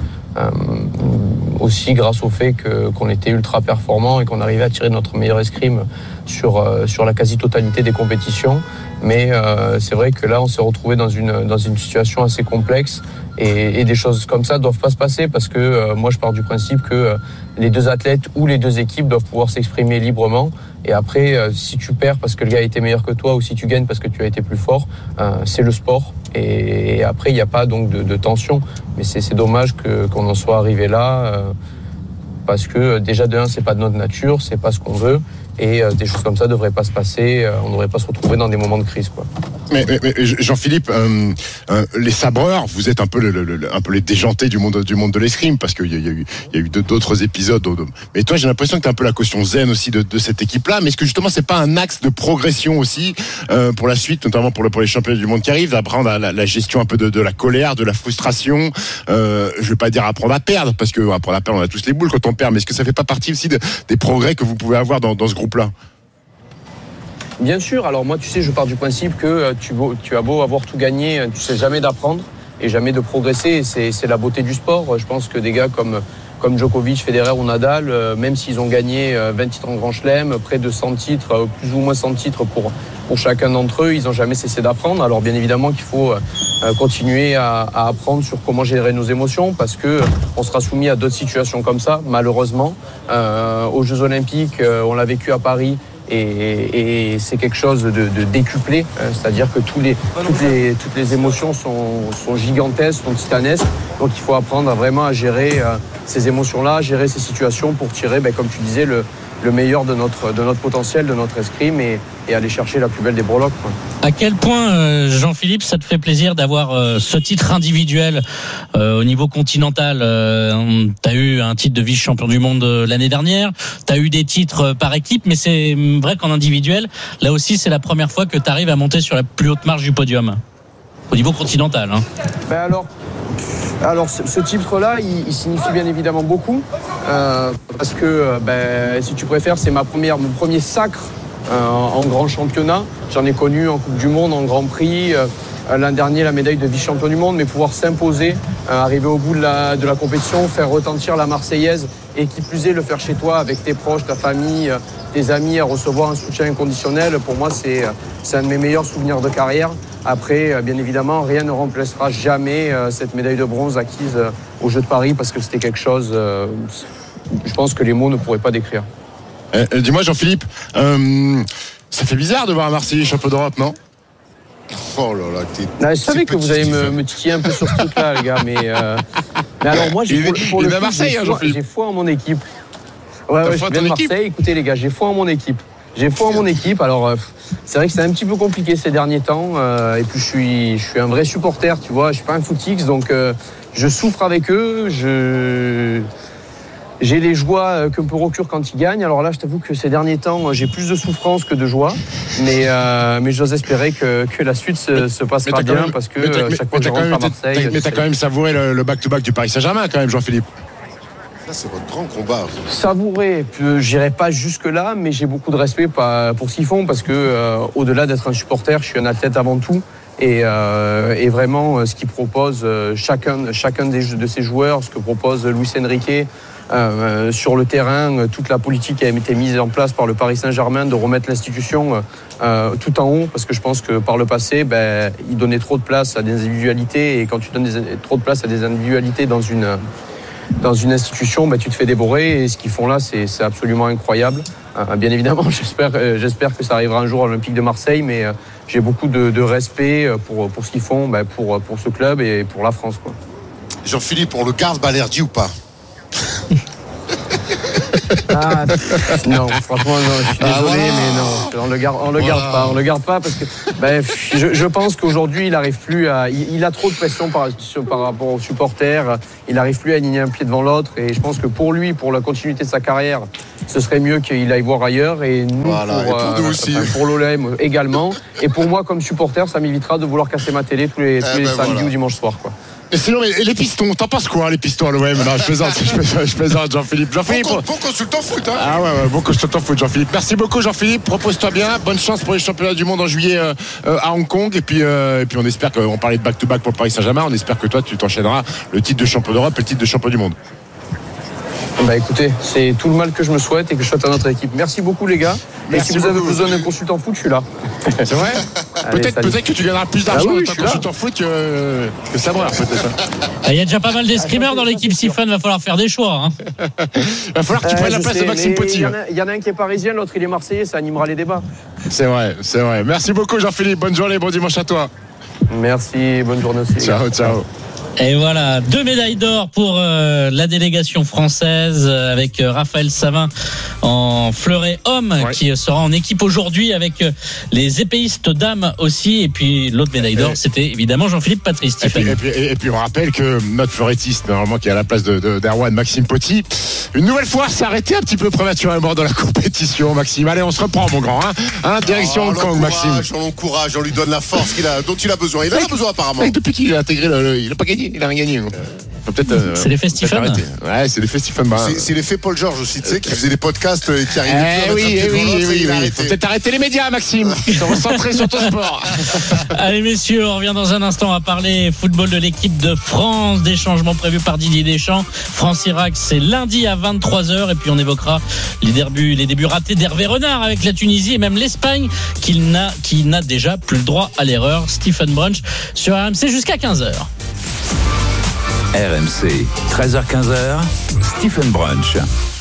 aussi grâce au fait qu'on était ultra performant et qu'on arrivait à tirer notre meilleur escrime sur la quasi-totalité des compétitions. Mais c'est vrai que là, on s'est retrouvé dans une situation assez complexe et des choses comme ça ne doivent pas se passer parce que moi, je pars du principe que les 2 athlètes ou les 2 équipes doivent pouvoir s'exprimer librement. Et après, si tu perds parce que le gars a été meilleur que toi ou si tu gagnes parce que tu as été plus fort, c'est le sport. Et après, il n'y a pas donc de tension. Mais c'est dommage qu'on en soit arrivé là parce que déjà de 1, c'est pas de notre nature, c'est pas ce qu'on veut. Et des choses comme ça ne devraient pas se passer. On ne devrait pas se retrouver dans des moments de crise, quoi. Mais Jean-Philippe, les sabreurs, vous êtes un peu les déjantés du monde de l'escrime parce qu'il y a eu d'autres épisodes. Mais toi, j'ai l'impression que tu es un peu la caution zen aussi de cette équipe-là. Mais est-ce que justement, c'est pas un axe de progression aussi pour la suite, notamment pour les championnats du monde qui arrivent, d'apprendre la gestion un peu de la colère, de la frustration. Je vais pas dire apprendre à perdre parce que apprendre à perdre, on a tous les boules quand on perd. Mais est-ce que ça fait pas partie aussi des progrès que vous pouvez avoir dans ce groupe-là? Bien sûr, alors moi tu sais, je pars du principe que tu as beau avoir tout gagné, tu sais jamais d'apprendre et jamais de progresser, c'est la beauté du sport. Je pense que des gars comme Djokovic, Federer ou Nadal, même s'ils ont gagné 20 titres en Grand Chelem, près de 100 titres, plus ou moins 100 titres pour chacun d'entre eux, ils n'ont jamais cessé d'apprendre. Alors bien évidemment qu'il faut continuer à apprendre sur comment gérer nos émotions parce qu'on sera soumis à d'autres situations comme ça, malheureusement. Aux Jeux Olympiques, on l'a vécu à Paris. Et c'est quelque chose de décuplé, c'est-à-dire que toutes les émotions sont gigantesques, sont titanesques. Donc il faut apprendre vraiment à gérer ces émotions-là, gérer ces situations pour tirer, comme tu disais, le meilleur de notre potentiel, de notre escrime et aller chercher la plus belle des breloques, quoi. À quel point, Jean-Philippe, ça te fait plaisir d'avoir ce titre individuel au niveau continental? Tu as eu un titre de vice-champion du monde l'année dernière, tu as eu des titres par équipe, mais c'est vrai qu'en individuel, là aussi, c'est la première fois que tu arrives à monter sur la plus haute marche du podium, au niveau continental. Alors ce titre-là, il signifie bien évidemment beaucoup, parce que, si tu préfères, c'est mon premier sacre en grand championnat. J'en ai connu en Coupe du Monde, en Grand Prix, l'an dernier la médaille de vice-champion du monde, mais pouvoir s'imposer, arriver au bout de la compétition, faire retentir la Marseillaise et qui plus est le faire chez toi avec tes proches, ta famille, tes amis, à recevoir un soutien inconditionnel, pour moi c'est un de mes meilleurs souvenirs de carrière. Après, bien évidemment, rien ne remplacera jamais cette médaille de bronze acquise aux Jeux de Paris parce que c'était quelque chose, je pense que les mots ne pourraient pas décrire. Dis-moi Jean-Philippe, ça fait bizarre de voir un Marseillais champion d'Europe, non? Oh là là, je savais que vous allez me titiller un peu sur ce truc-là, les gars, mais alors moi, j'ai foi en mon équipe. Ouais, je viens de Marseille. Écoutez, les gars, j'ai foi en mon équipe. Alors, c'est vrai que c'est un petit peu compliqué ces derniers temps. Et puis, je suis un vrai supporter, tu vois. Je suis pas un footix, donc je souffre avec eux. J'ai les joies que me procure quand ils gagnent. Alors là, je t'avoue que ces derniers temps, j'ai plus de souffrance que de joie. Mais j'ose espérer que la suite se passera bien parce que chaque fois que je rentre à Marseille... Mais t'as quand même savouré le back-to-back du Paris Saint-Germain quand même, Jean-Philippe. Ça, c'est votre grand combat. Savourer, j'irai pas jusque-là, mais j'ai beaucoup de respect pour ce qu'ils font parce que au-delà d'être un supporter, je suis un athlète avant tout. Et vraiment, ce qu'ils proposent, chacun de ces joueurs, ce que propose Luis Enrique, sur le terrain, toute la politique qui a été mise en place par le Paris Saint-Germain de remettre l'institution tout en haut, parce que je pense que par le passé, il donnait trop de place à des individualités, et quand tu donnes trop de place à des individualités dans une institution, tu te fais dévorer, et ce qu'ils font là, c'est absolument incroyable. Bien évidemment, j'espère que ça arrivera un jour à l'Olympique de Marseille, mais j'ai beaucoup de respect pour ce qu'ils font, pour ce club et pour la France, quoi. Jean-Philippe, on le garde Balerdi ou pas? Non, franchement, non, je suis désolé, mais non, on le garde pas parce que je pense qu'aujourd'hui il arrive plus à, il a trop de pression par rapport aux supporters, il arrive plus à aligner un pied devant l'autre, et je pense que pour lui, pour la continuité de sa carrière, ce serait mieux qu'il aille voir ailleurs, et nous, pour nous aussi, pour l'OLM également, et pour moi comme supporter, ça m'évitera de vouloir casser ma télé tous les samedis ou dimanches soirs, quoi. Et sinon, les pistons, t'en penses quoi, les pistons à l'OM? Non, je plaisante, Jean-Philippe. Bon consultant foot, hein. Ah ouais, bon consultant foot, Jean-Philippe. Merci beaucoup, Jean-Philippe. Repose-toi bien. Bonne chance pour les championnats du monde en juillet à Hong Kong. Et puis on espère qu'on parlait de back-to-back pour le Paris Saint-Germain. On espère que toi, tu t'enchaîneras le titre de champion d'Europe et le titre de champion du monde. Écoutez, c'est tout le mal que je me souhaite et que je souhaite à notre équipe. Merci beaucoup, les gars. Merci et si vous avez besoin d'un consultant foot, je suis là. C'est vrai? Peut-être que tu gagneras plus d'argent en tant que consultant foot que Sabreur, peut-être. Il y a déjà pas mal d'escrimeurs dans l'équipe Siphon, va falloir faire des choix. Il va falloir que tu prennes la place de Maxime Potier. Il y en a un qui est parisien, l'autre il est marseillais, ça animera les débats. C'est vrai. Merci beaucoup, Jean-Philippe. Bonne journée, bon dimanche à toi. Merci, bonne journée aussi. Ciao. Et voilà, 2 médailles d'or pour la délégation française avec Raphaël Savin en fleuret homme, qui sera en équipe aujourd'hui avec les épéistes dames aussi. Et puis l'autre médaille d'or, c'était évidemment Jean-Philippe Patrice. Et puis on rappelle que notre fleurettiste, normalement qui est à la place d'Erwan, Maxime Potier, une nouvelle fois s'est arrêté un petit peu prématurément dans la compétition. Maxime, allez, on se reprend, mon grand. Direction Hong Kong, Maxime. On l'encourage, on lui donne la force dont il a besoin. Il en a besoin apparemment. Depuis qu'il a intégré, il n'a pas gagné. Il a rien gagné. C'est l'effet Stephen. Ouais, c'est l'effet Stephen. C'est l'effet Paul George aussi, tu sais, qui faisait des podcasts et qui arrivait oui. Faut peut-être arrêter les médias, Maxime. Se recentrer sur ton sport. Allez, messieurs, on revient dans un instant à parler football de l'équipe de France, des changements prévus par Didier Deschamps. France-Irak, c'est lundi à 23h. Et puis on évoquera les débuts ratés d'Hervé Renard avec la Tunisie et même l'Espagne qui n'a déjà plus le droit à l'erreur. Stephen Brunch sur RMC jusqu'à 15h. RMC, 13h-15h, Stephen Brunch.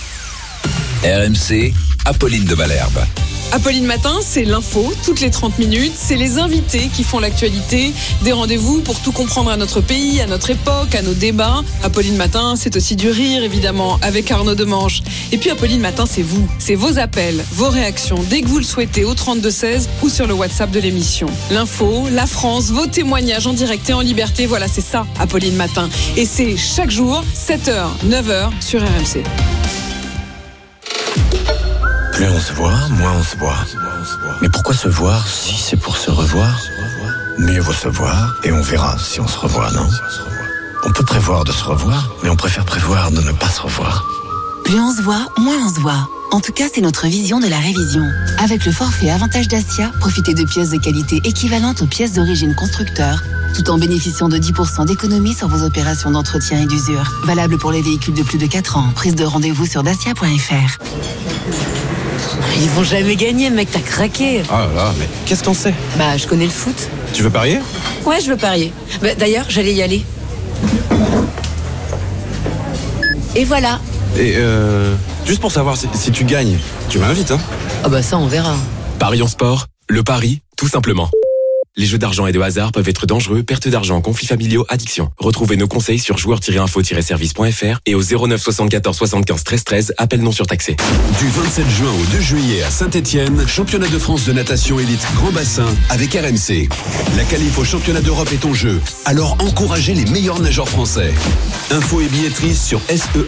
RMC, Apolline de Malherbe. Apolline Matin, c'est l'info, toutes les 30 minutes. C'est les invités qui font l'actualité. Des rendez-vous pour tout comprendre à notre pays, à notre époque, à nos débats. Apolline Matin, c'est aussi du rire, évidemment, avec Arnaud Demanche. Et puis Apolline Matin, c'est vous. C'est vos appels, vos réactions, dès que vous le souhaitez, au 32-16 ou sur le WhatsApp de l'émission. L'info, la France, vos témoignages en direct et en liberté. Voilà, c'est ça, Apolline Matin. Et c'est chaque jour, 7h, 9h sur RMC. Plus on se voit, moins on se voit. Mais pourquoi se voir si c'est pour se revoir? Mieux vaut se voir et on verra si on se revoit, non? On peut prévoir de se revoir, mais on préfère prévoir de ne pas se revoir. Plus on se voit, moins on se voit. En tout cas, c'est notre vision de la révision. Avec le forfait Avantage Dacia, profitez de pièces de qualité équivalentes aux pièces d'origine constructeur, tout en bénéficiant de 10% d'économie sur vos opérations d'entretien et d'usure. Valable pour les véhicules de plus de 4 ans. Prise de rendez-vous sur dacia.fr. Ils vont jamais gagner, mec, t'as craqué. Ah là, mais qu'est-ce qu'on sait? Je connais le foot. Tu veux parier? Ouais, je veux parier. D'ailleurs, j'allais y aller. Et voilà. Et juste pour savoir si tu gagnes, tu m'invites, hein? Ah ça, on verra. Paris en sport, le pari, tout simplement. Les jeux d'argent et de hasard peuvent être dangereux, perte d'argent, conflits familiaux, addiction. Retrouvez nos conseils sur joueurs-info-service.fr et au 09 74 75 13 13, appel non surtaxé. Du 27 juin au 2 juillet à Saint-Etienne, championnat de France de natation élite grand bassin avec RMC. La qualif au championnat d'Europe est en jeu, alors encouragez les meilleurs nageurs français. Info et billetterie sur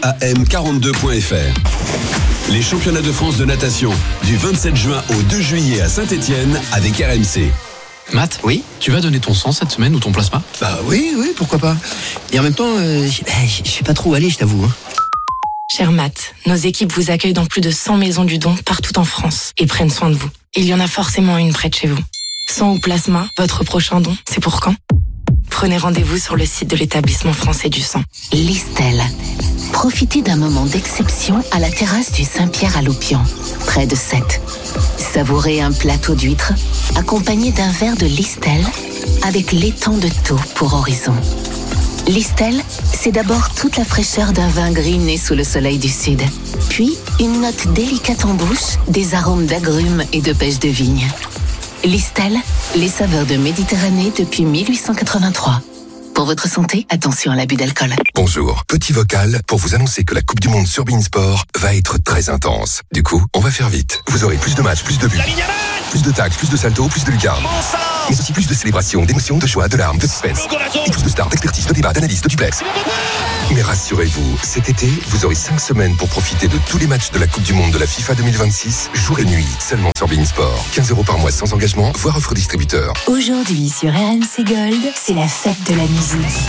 seam42.fr. Les championnats de France de natation du 27 juin au 2 juillet à Saint-Etienne avec RMC. Matt, oui, tu vas donner ton sang cette semaine ou ton plasma? Oui, pourquoi pas. Et en même temps, je sais pas trop où aller, je t'avoue. Cher Matt, nos équipes vous accueillent dans plus de 100 maisons du don partout en France et prennent soin de vous. Il y en a forcément une près de chez vous. Sang ou plasma, votre prochain don, c'est pour quand? Prenez rendez-vous sur le site de l'établissement français du sang. Listel. Profitez d'un moment d'exception à la terrasse du Saint-Pierre à Loupian, près de Sète. Savourez un plateau d'huîtres accompagné d'un verre de Listel avec l'étang de Thau pour horizon. Listel, c'est d'abord toute la fraîcheur d'un vin gris né sous le soleil du sud. Puis, une note délicate en bouche, des arômes d'agrumes et de pêche de vigne. Listel, les saveurs de Méditerranée depuis 1883. Pour votre santé, attention à l'abus d'alcool. Bonjour, petit vocal pour vous annoncer que la Coupe du Monde sur beIN Sport va être très intense. Du coup, on va faire vite. Vous aurez plus de matchs, plus de buts, plus de tacles, plus de saltos, plus de lucarnes. Mais aussi plus de célébrations, d'émotions, de joie, de larmes, de suspense. Et plus de stars, d'expertise, de débats, d'analyses, de duplex. Mais rassurez-vous, cet été, vous aurez 5 semaines pour profiter de tous les matchs de la Coupe du Monde de la FIFA 2026, jour et nuit, seulement sur beIN Sport. 15 € par mois sans engagement, voire offre distributeur. Aujourd'hui sur RMC Gold, c'est la fête de la musique.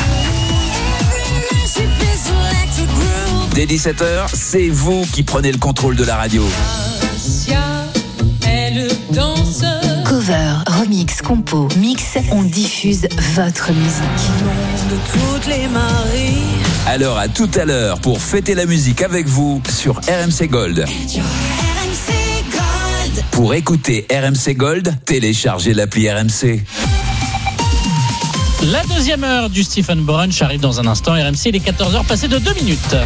Dès 17h, c'est vous qui prenez le contrôle de la radio. Cover, remix, compo, mix, on diffuse votre musique. De toutes les marées. Alors à tout à l'heure pour fêter la musique avec vous sur RMC Gold. Pour écouter RMC Gold, téléchargez l'appli RMC. La deuxième heure du Stephen Brunch arrive dans un instant. RMC, il est 14h passé de 2 minutes.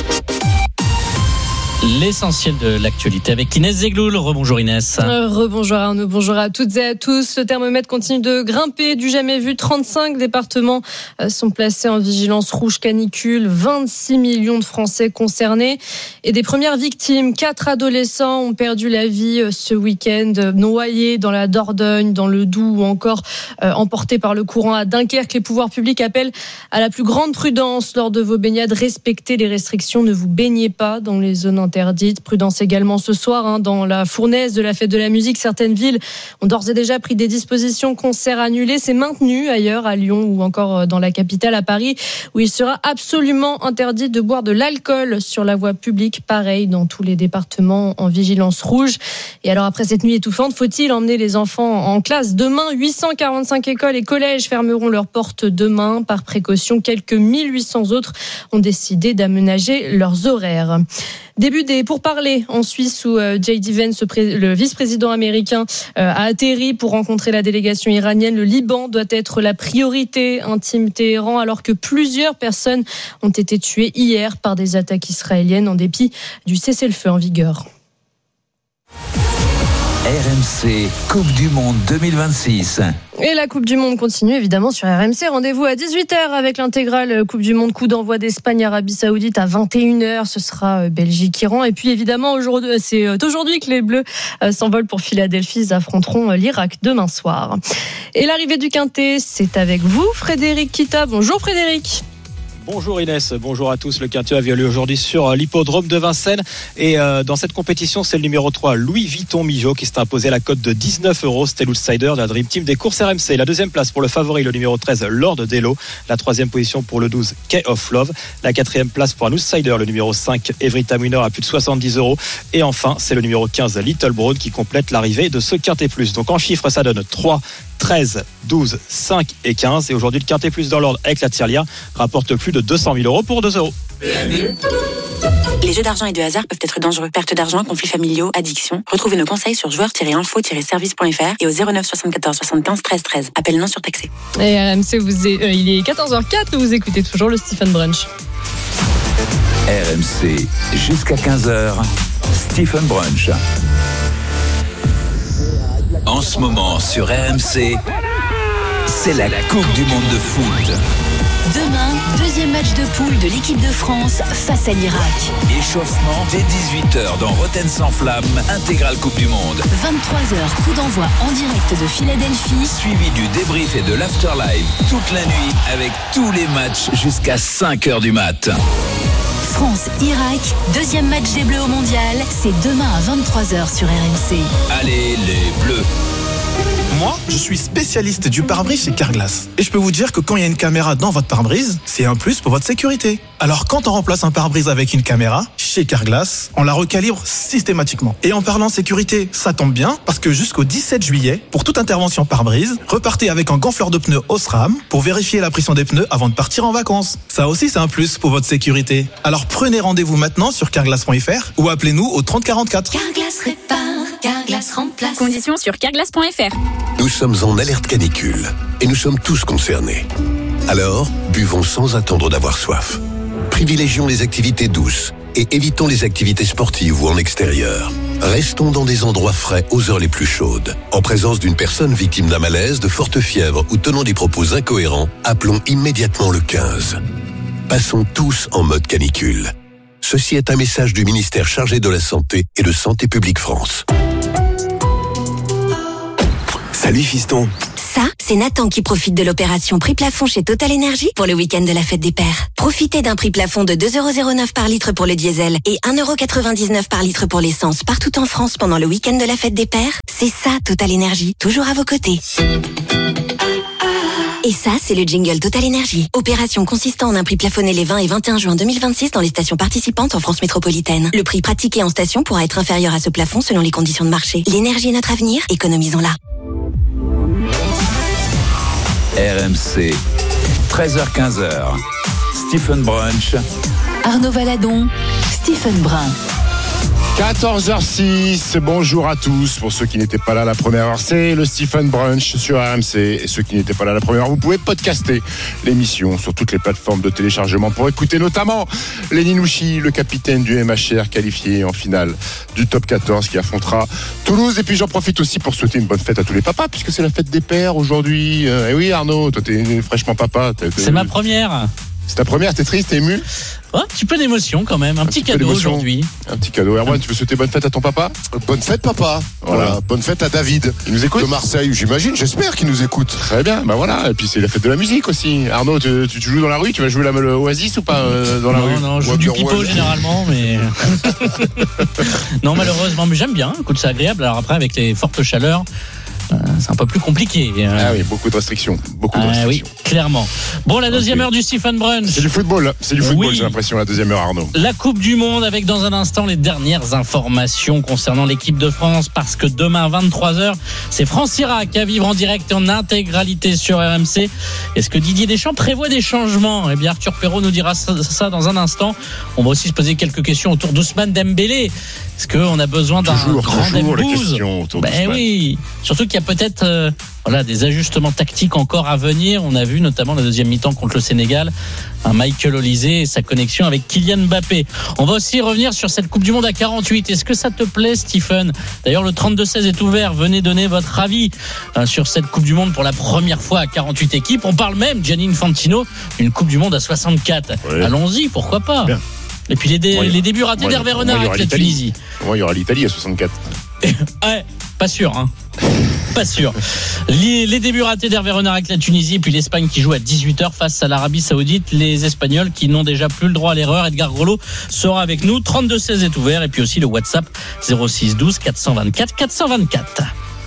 L'essentiel de l'actualité avec Inès Zegloul. Rebonjour Inès. Rebonjour Arnaud, bonjour à toutes et à tous. Le thermomètre continue de grimper, du jamais vu. 35 départements sont placés en vigilance rouge canicule. 26 millions de Français concernés. Et des premières victimes, 4 adolescents ont perdu la vie ce week-end, noyés dans la Dordogne, dans le Doubs ou encore emportés par le courant à Dunkerque. Les pouvoirs publics appellent à la plus grande prudence lors de vos baignades. Respectez les restrictions, ne vous baignez pas dans les zones interdite. Prudence également ce soir dans la fournaise de la fête de la musique. Certaines villes ont d'ores et déjà pris des dispositions. Concerts annulés, c'est maintenu ailleurs à Lyon ou encore dans la capitale à Paris où il sera absolument interdit de boire de l'alcool sur la voie publique. Pareil dans tous les départements en vigilance rouge. Et alors après cette nuit étouffante, faut-il emmener les enfants en classe demain? 845 écoles et collèges fermeront leurs portes demain. Par précaution, quelques 1800 autres ont décidé d'aménager leurs horaires. Début des pourparlers en Suisse où J.D. Vance, le vice-président américain, a atterri pour rencontrer la délégation iranienne. Le Liban doit être la priorité, intime Téhéran, alors que plusieurs personnes ont été tuées hier par des attaques israéliennes en dépit du cessez-le-feu en vigueur. RMC Coupe du Monde 2026. Et la Coupe du Monde continue évidemment sur RMC. Rendez-vous à 18h avec l'intégrale Coupe du Monde. Coup d'envoi d'Espagne-Arabie Saoudite à 21h. Ce sera Belgique-Iran. Et puis évidemment, c'est aujourd'hui que les Bleus s'envolent pour Philadelphie. Ils affronteront l'Irak demain soir. Et l'arrivée du Quintet, c'est avec vous, Frédéric Kita. Bonjour Frédéric. Bonjour Inès, bonjour à tous. Le Quintet a lieu aujourd'hui sur l'hippodrome de Vincennes et dans cette compétition, c'est le numéro 3, Louis Vuitton Mijo, qui s'est imposé la cote de 19 €. C'était l'outsider de la Dream Team des courses RMC. La deuxième place pour le favori, le numéro 13, Lord Dello. La troisième position pour le 12, Key of Love. La quatrième place pour un outsider, le numéro 5, Everita Winner, à plus de 70 €. Et enfin, c'est le numéro 15, Little Broad, qui complète l'arrivée de ce Quintet Plus. Donc en chiffres, ça donne 3, 13, 12, 5 et 15. Et aujourd'hui, le Quintet Plus dans l'ordre avec la tirelire rapporte plus de 200 000 € pour 2 €. Les jeux d'argent et de hasard peuvent être dangereux. Perte d'argent, conflits familiaux, addiction. Retrouvez nos conseils sur joueurs-info-service.fr et au 09 74 75 13 13. Appel non surtaxé. Et RMC, il est 14h04 et vous écoutez toujours le Stephen Brunch. RMC, jusqu'à 15h, Stephen Brunch. En ce moment sur RMC, c'est la Coupe du Monde de foot. Demain, deuxième match de poule de l'équipe de France face à l'Irak. Échauffement dès 18h dans Rotten sans flamme, intégrale Coupe du Monde. 23h, coup d'envoi en direct de Philadelphie. Suivi du débrief et de l'afterlive toute la nuit avec tous les matchs jusqu'à 5h du mat. France-Irak, deuxième match des Bleus au Mondial. C'est demain à 23h sur RMC. Allez les Bleus. Moi, je suis spécialiste du pare-brise chez Carglass. Et je peux vous dire que quand il y a une caméra dans votre pare-brise, c'est un plus pour votre sécurité. Alors quand on remplace un pare-brise avec une caméra, chez Carglass, on la recalibre systématiquement. Et en parlant sécurité, ça tombe bien, parce que jusqu'au 17 juillet, pour toute intervention pare-brise, repartez avec un gonfleur de pneus Osram pour vérifier la pression des pneus avant de partir en vacances. Ça aussi, c'est un plus pour votre sécurité. Alors prenez rendez-vous maintenant sur carglass.fr ou appelez-nous au 30 44. Carglass répare, Carglass remplace. Conditions sur carglass.fr. Nous sommes en alerte canicule et nous sommes tous concernés. Alors, buvons sans attendre d'avoir soif. Privilégions les activités douces et évitons les activités sportives ou en extérieur. Restons dans des endroits frais aux heures les plus chaudes. En présence d'une personne victime d'un malaise, de forte fièvre ou tenant des propos incohérents, appelons immédiatement le 15. Passons tous en mode canicule. Ceci est un message du ministère chargé de la Santé et de Santé publique France. Salut fiston. Ça, c'est Nathan qui profite de l'opération prix plafond chez Total Energy pour le week-end de la fête des pères. Profitez d'un prix plafond de 2,09€ par litre pour le diesel et 1,99€ par litre pour l'essence partout en France pendant le week-end de la fête des pères. C'est ça Total Energy, toujours à vos côtés. Et ça, c'est le jingle Total Energy. Opération consistant en un prix plafonné les 20 et 21 juin 2026 dans les stations participantes en France métropolitaine. Le prix pratiqué en station pourra être inférieur à ce plafond selon les conditions de marché. L'énergie est notre avenir, économisons-la. RMC, 13h-15h, Stephen Brunch. Arnaud Valadon, Stephen Brun. 14h06, bonjour à tous. Pour ceux qui n'étaient pas là la première heure, c'est le Stephen Brunch sur RMC. Et ceux qui n'étaient pas là la première heure, vous pouvez podcaster l'émission sur toutes les plateformes de téléchargement pour écouter notamment Lenny Nouchi, le capitaine du MHR, qualifié en finale du top 14 qui affrontera Toulouse. Et puis j'en profite aussi pour souhaiter une bonne fête à tous les papas puisque c'est la fête des pères aujourd'hui. Et oui Arnaud, toi t'es fraîchement papa. C'est ma première. C'est ta première, t'es triste, t'es ému? Oh, un petit peu d'émotion quand même, un petit cadeau aujourd'hui. Un petit cadeau. Erwan, tu veux souhaiter bonne fête à ton papa? Bonne fête papa. Voilà. Bonne fête à David. Il nous écoute? De Marseille, j'imagine, j'espère qu'il nous écoute. Très bien, bah voilà. Et puis c'est la fête de la musique aussi. Arnaud, tu joues dans la rue? Tu vas jouer la Oasis ou pas dans la rue? Non, je joue du pipeau généralement, mais... Non, malheureusement, mais j'aime bien. Écoute, c'est agréable. Alors après, avec les fortes chaleurs... c'est un peu plus compliqué. Ah oui, beaucoup de restrictions. Oui, clairement. Bon, la deuxième heure du Stephen Brunch. C'est du football, oui. J'ai l'impression, la deuxième heure, Arnaud. La Coupe du Monde, avec dans un instant les dernières informations concernant l'équipe de France, parce que demain, 23h, c'est France-Irak à vivre en direct et en intégralité sur RMC. Est-ce que Didier Deschamps prévoit des changements? Eh bien, Arthur Perrault nous dira ça dans un instant. On va aussi se poser quelques questions autour d'Ousmane Dembélé. Est-ce qu'on a besoin d'un grand Dembouz? Oui, surtout qu'il y a peut-être des ajustements tactiques encore à venir. On a vu notamment la deuxième mi-temps contre le Sénégal, un Michael Olise et sa connexion avec Kylian Mbappé. On va aussi revenir sur cette Coupe du Monde à 48. Est-ce que ça te plaît, Stephen? D'ailleurs, le 32-16 est ouvert. Venez donner votre avis sur cette Coupe du Monde pour la première fois à 48 équipes. On parle même, Gianni Infantino, d'une Coupe du Monde à 64. Oui. Allons-y, pourquoi pas? Bien. Et puis les débuts ratés d'Hervé Renard avec la Tunisie. Moi, il y aura l'Italie à 64. Ouais, pas sûr, hein. Pas sûr. Les débuts ratés d'Hervé Renard avec la Tunisie et puis l'Espagne qui joue à 18h face à l'Arabie Saoudite. Les Espagnols qui n'ont déjà plus le droit à l'erreur. Edgar Grollo sera avec nous. 32-16 est ouvert et puis aussi le WhatsApp 06 12 424 424.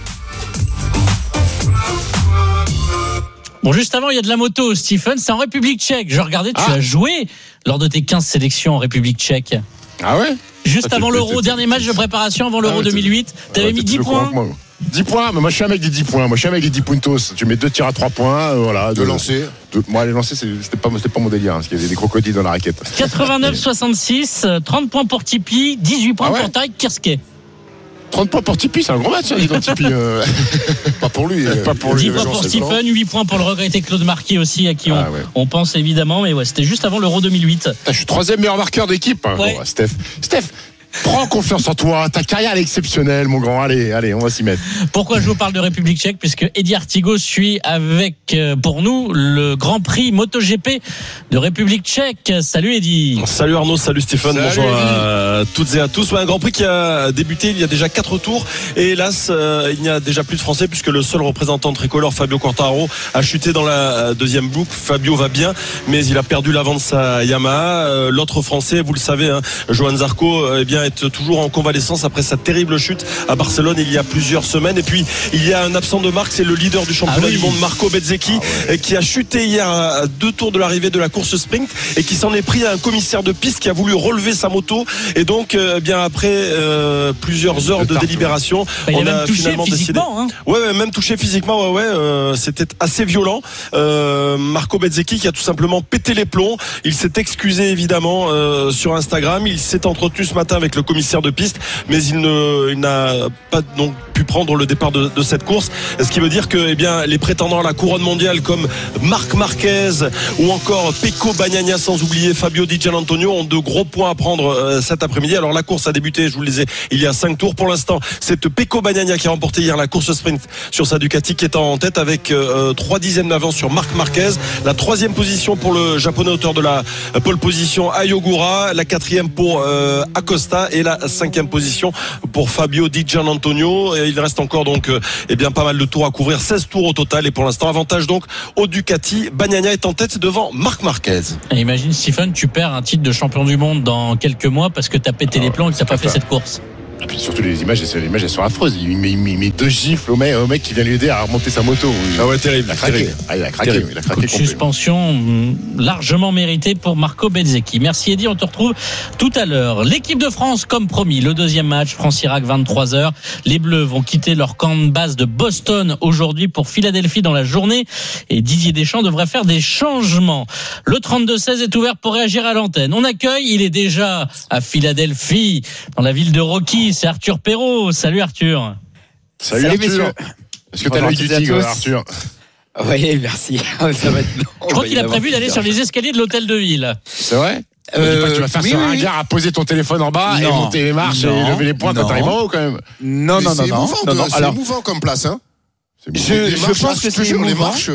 Bon, juste avant, il y a de la moto, Stephen. C'est en République tchèque. Je regardais, tu as joué lors de tes 15 sélections en République tchèque. Ah ouais? Juste avant l'Euro, dernier match de préparation avant l'Euro 2008. T'avais mis 10 points? 10 points, mais moi je suis un mec des 10 points. Moi je suis un mec des 10 puntos. Tu mets 2 tirs à 3 points, voilà. De lancer. Moi, les lancers, c'était pas mon délire, parce qu'il y avait des crocodiles dans la raquette. 89-66, 30 points pour Tipeee, 18 points pour Tarek Kirske. 30 points pour Tipeee, c'est un gros match, hein, dis donc Tipeee. Pas pour lui. Pas pour lui. 10 points pour Stephen, 8 points pour le regretté Claude Marquet aussi, à qui on pense évidemment. Mais ouais, c'était juste avant l'Euro 2008. Je suis 3e meilleur marqueur d'équipe. Hein. Ouais. Bon, Steph, prends confiance en toi. Ta carrière elle est exceptionnelle, mon grand. Allez, on va s'y mettre. Pourquoi je vous parle de République tchèque? Puisque Eddie Artigo suit avec, pour nous, le Grand Prix MotoGP de République tchèque. Salut Eddie. Salut Arnaud, salut Stephen. Salut bonjour Eddie. à toutes et à tous. Un Grand Prix qui a débuté il y a déjà 4 tours. Et hélas, il n'y a déjà plus de Français puisque le seul représentant tricolore, Fabio Quartararo, a chuté dans la deuxième boucle. Fabio va bien, mais il a perdu l'avant de sa Yamaha. L'autre Français, vous le savez, hein, Johan Zarco, est toujours en convalescence après sa terrible chute à Barcelone il y a plusieurs semaines. Et puis il y a un absent de marque, c'est le leader du championnat du monde, Marco Bezzecchi, qui a chuté hier à 2 tours de l'arrivée de la course sprint et qui s'en est pris à un commissaire de piste qui a voulu relever sa moto. Et donc après plusieurs heures de délibération, on a finalement décidé. Même touché physiquement. C'était assez violent. Marco Bezzecchi qui a tout simplement pété les plombs. Il s'est excusé évidemment sur Instagram. Il s'est entretenu ce matin avec le commissaire de piste, mais il n'a pas donc pu pu prendre le départ de cette course. Ce qui veut dire que les prétendants à la couronne mondiale comme Marc Marquez ou encore Pecco Bagnaia, sans oublier Fabio Di Gianantonio, ont de gros points à prendre cet après-midi. Alors la course a débuté, je vous le disais, il y a 5 tours. Pour l'instant, c'est Pecco Bagnaia qui a remporté hier la course sprint sur sa Ducati, qui est en tête avec 3 dixièmes d'avance sur Marc Marquez. La 3e position pour le japonais auteur de la pole position Ayogura, la 4e pour Acosta et la 5e position pour Fabio Di Gianantonio. Et il reste encore donc pas mal de tours à couvrir, 16 tours au total, et pour l'instant avantage donc au Ducati. Bagnaia est en tête devant Marc Marquez. Et imagine, Stephen, tu perds un titre de champion du monde dans quelques mois parce que t'as pété les plombs et que t'as pas fait cette course. Et puis surtout les images elles sont affreuses. Il met 2 gifles au mec qui vient lui aider à remonter sa moto. Ah ouais, terrible. Il a craqué. Il a craqué. Suspension largement méritée pour Marco Bezzecchi. Merci Eddy, on te retrouve tout à l'heure. L'équipe de France, comme promis, le 2e match, France-Irak, 23h. Les Bleus vont quitter leur camp de base de Boston aujourd'hui pour Philadelphie dans la journée. Et Didier Deschamps devrait faire des changements. Le 32-16 est ouvert pour réagir à l'antenne. On accueille, il est déjà à Philadelphie, dans la ville de Rocky. C'est Arthur Perrault. Salut Arthur. Salut Arthur. Messieurs. Est-ce que tu as l'œil du tigre, Arthur? Oui, merci. Ça va être long. Je crois qu'il a prévu d'aller sur les escaliers de l'hôtel de ville. C'est vrai? Tu vas faire ce ringard à poser ton téléphone en bas et monter les marches et lever les points quand t'arrives en haut quand même. Non. C'est émouvant comme place, hein. Je pense que c'est émouvant. Les marches.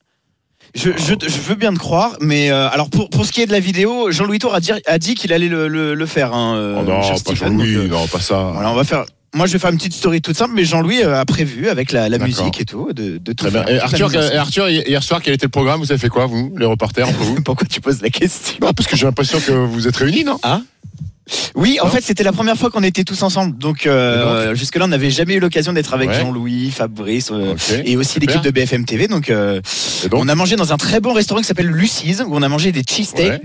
Je veux bien te croire, mais alors pour ce qui est de la vidéo, Jean-Louis Tour a dit qu'il allait le faire. Non, pas Jean-Louis, non, pas ça. Voilà, on va faire. Moi, je vais faire une petite story toute simple, mais Jean-Louis a prévu avec la musique et tout de tout faire. Et Arthur, hier soir, quel était le programme? Vous avez fait quoi, vous, les reporters, entre vous? Pourquoi tu poses la question? Non, parce que j'ai l'impression que vous êtes réunis, non? Ah. Oui, en fait, c'était la première fois qu'on était tous ensemble. Donc, jusque-là, on n'avait jamais eu l'occasion d'être avec Jean-Louis, Fabrice et aussi l'équipe de BFM TV. Donc, on a mangé dans un très bon restaurant qui s'appelle Lucy's, où on a mangé des cheesesteaks,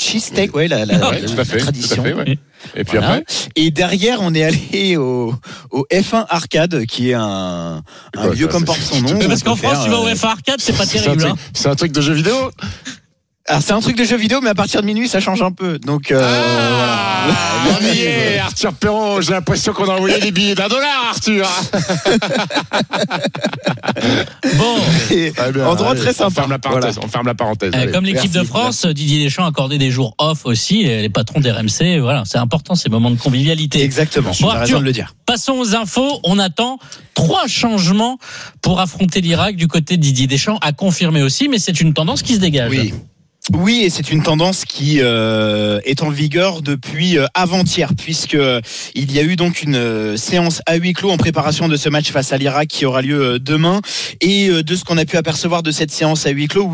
la tradition. Tout à fait, Et puis après. Et derrière, on est allé au F1 Arcade, qui est un lieu comme porte son nom. Parce qu'en France, tu vas au F1 Arcade, c'est pas terrible. C'est un truc de jeu vidéo. Alors c'est un truc de jeu vidéo, mais à partir de minuit ça change un peu. Donc voilà. Arthur Perrault, j'ai l'impression qu'on a envoyé des billets $1, Arthur. Bon, endroit très sympa. On ferme la parenthèse. Comme l'équipe de France, Didier Deschamps a accordé des jours off aussi. Les patrons d'RMC, voilà, c'est important ces moments de convivialité. Exactement. Bon, Arthur, raison de le dire. Passons aux infos. On attend 3 changements pour affronter l'Irak du côté de Didier Deschamps, à confirmer aussi, mais c'est une tendance qui se dégage. Oui, et c'est une tendance qui est en vigueur depuis avant-hier, puisque il y a eu donc une séance à huis clos en préparation de ce match face à l'Irak qui aura lieu demain. Et de ce qu'on a pu apercevoir de cette séance à huis clos,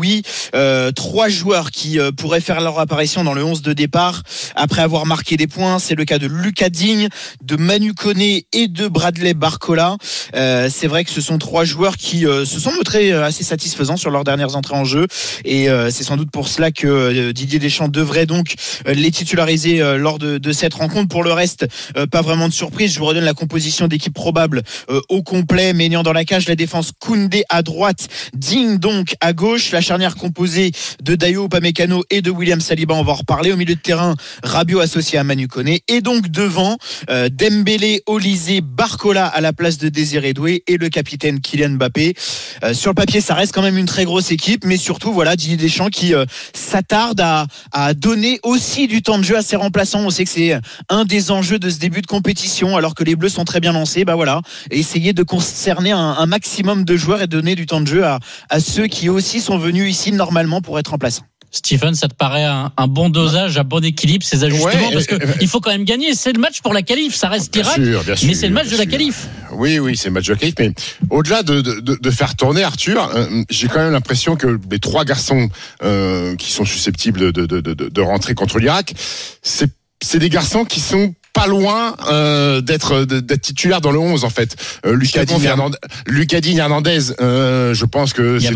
3 joueurs qui pourraient faire leur apparition dans le 11 de départ après avoir marqué des points. C'est le cas de Lucas Digne, de Manu Koné et de Bradley Barcola. C'est vrai que ce sont 3 joueurs qui se sont montrés assez satisfaisants sur leurs dernières entrées en jeu, et c'est sans doute pour cela que Didier Deschamps devrait donc les titulariser lors de cette rencontre. Pour le reste, pas vraiment de surprise. Je vous redonne la composition d'équipe probable au complet. Maignan dans la cage, la défense Koundé à droite, Digne donc à gauche, la charnière composée de Dayo Upamecano et de William Saliba, on va en reparler. Au milieu de terrain, Rabiot associé à Manu Koné, et donc devant Dembélé, Olysée, Barcola à la place de Désiré Doué et le capitaine Kylian Mbappé. Sur le papier, ça reste quand même une très grosse équipe, mais surtout voilà Didier Deschamps qui s'attarde à donner aussi du temps de jeu à ses remplaçants. On sait que c'est un des enjeux de ce début de compétition, alors que les Bleus sont très bien lancés. Essayer de concerner un maximum de joueurs et donner du temps de jeu à ceux qui aussi sont venus ici normalement pour être remplaçants. Stephen, ça te paraît un bon dosage, un bon équilibre, ces ajustements, parce qu'il faut quand même gagner. C'est le match pour la qualif, ça reste l'Irak, mais c'est le match de la qualif. Oui, c'est le match de la qualif, mais au-delà de faire tourner Arthur, j'ai quand même l'impression que les 3 garçons qui sont susceptibles de rentrer contre l'Irak, c'est des garçons qui sont pas loin d'être titulaire dans le 11 en fait. Lucas Digne, Hernandez, je pense que il y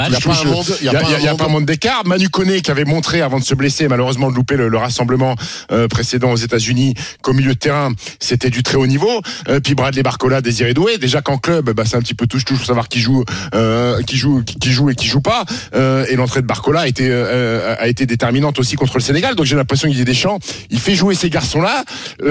a pas un monde d'écart. Manu Koné qui avait montré avant de se blesser, malheureusement de louper le rassemblement précédent aux États-Unis, qu'au milieu de terrain c'était du très haut niveau. Puis Bradley Barcola, Désiré Doué, déjà qu'en club c'est un petit peu touche-touche pour savoir qui joue et qui joue pas. Et l'entrée de Barcola a été déterminante aussi contre le Sénégal. Donc j'ai l'impression qu'il y a des champs. Il fait jouer ces garçons-là.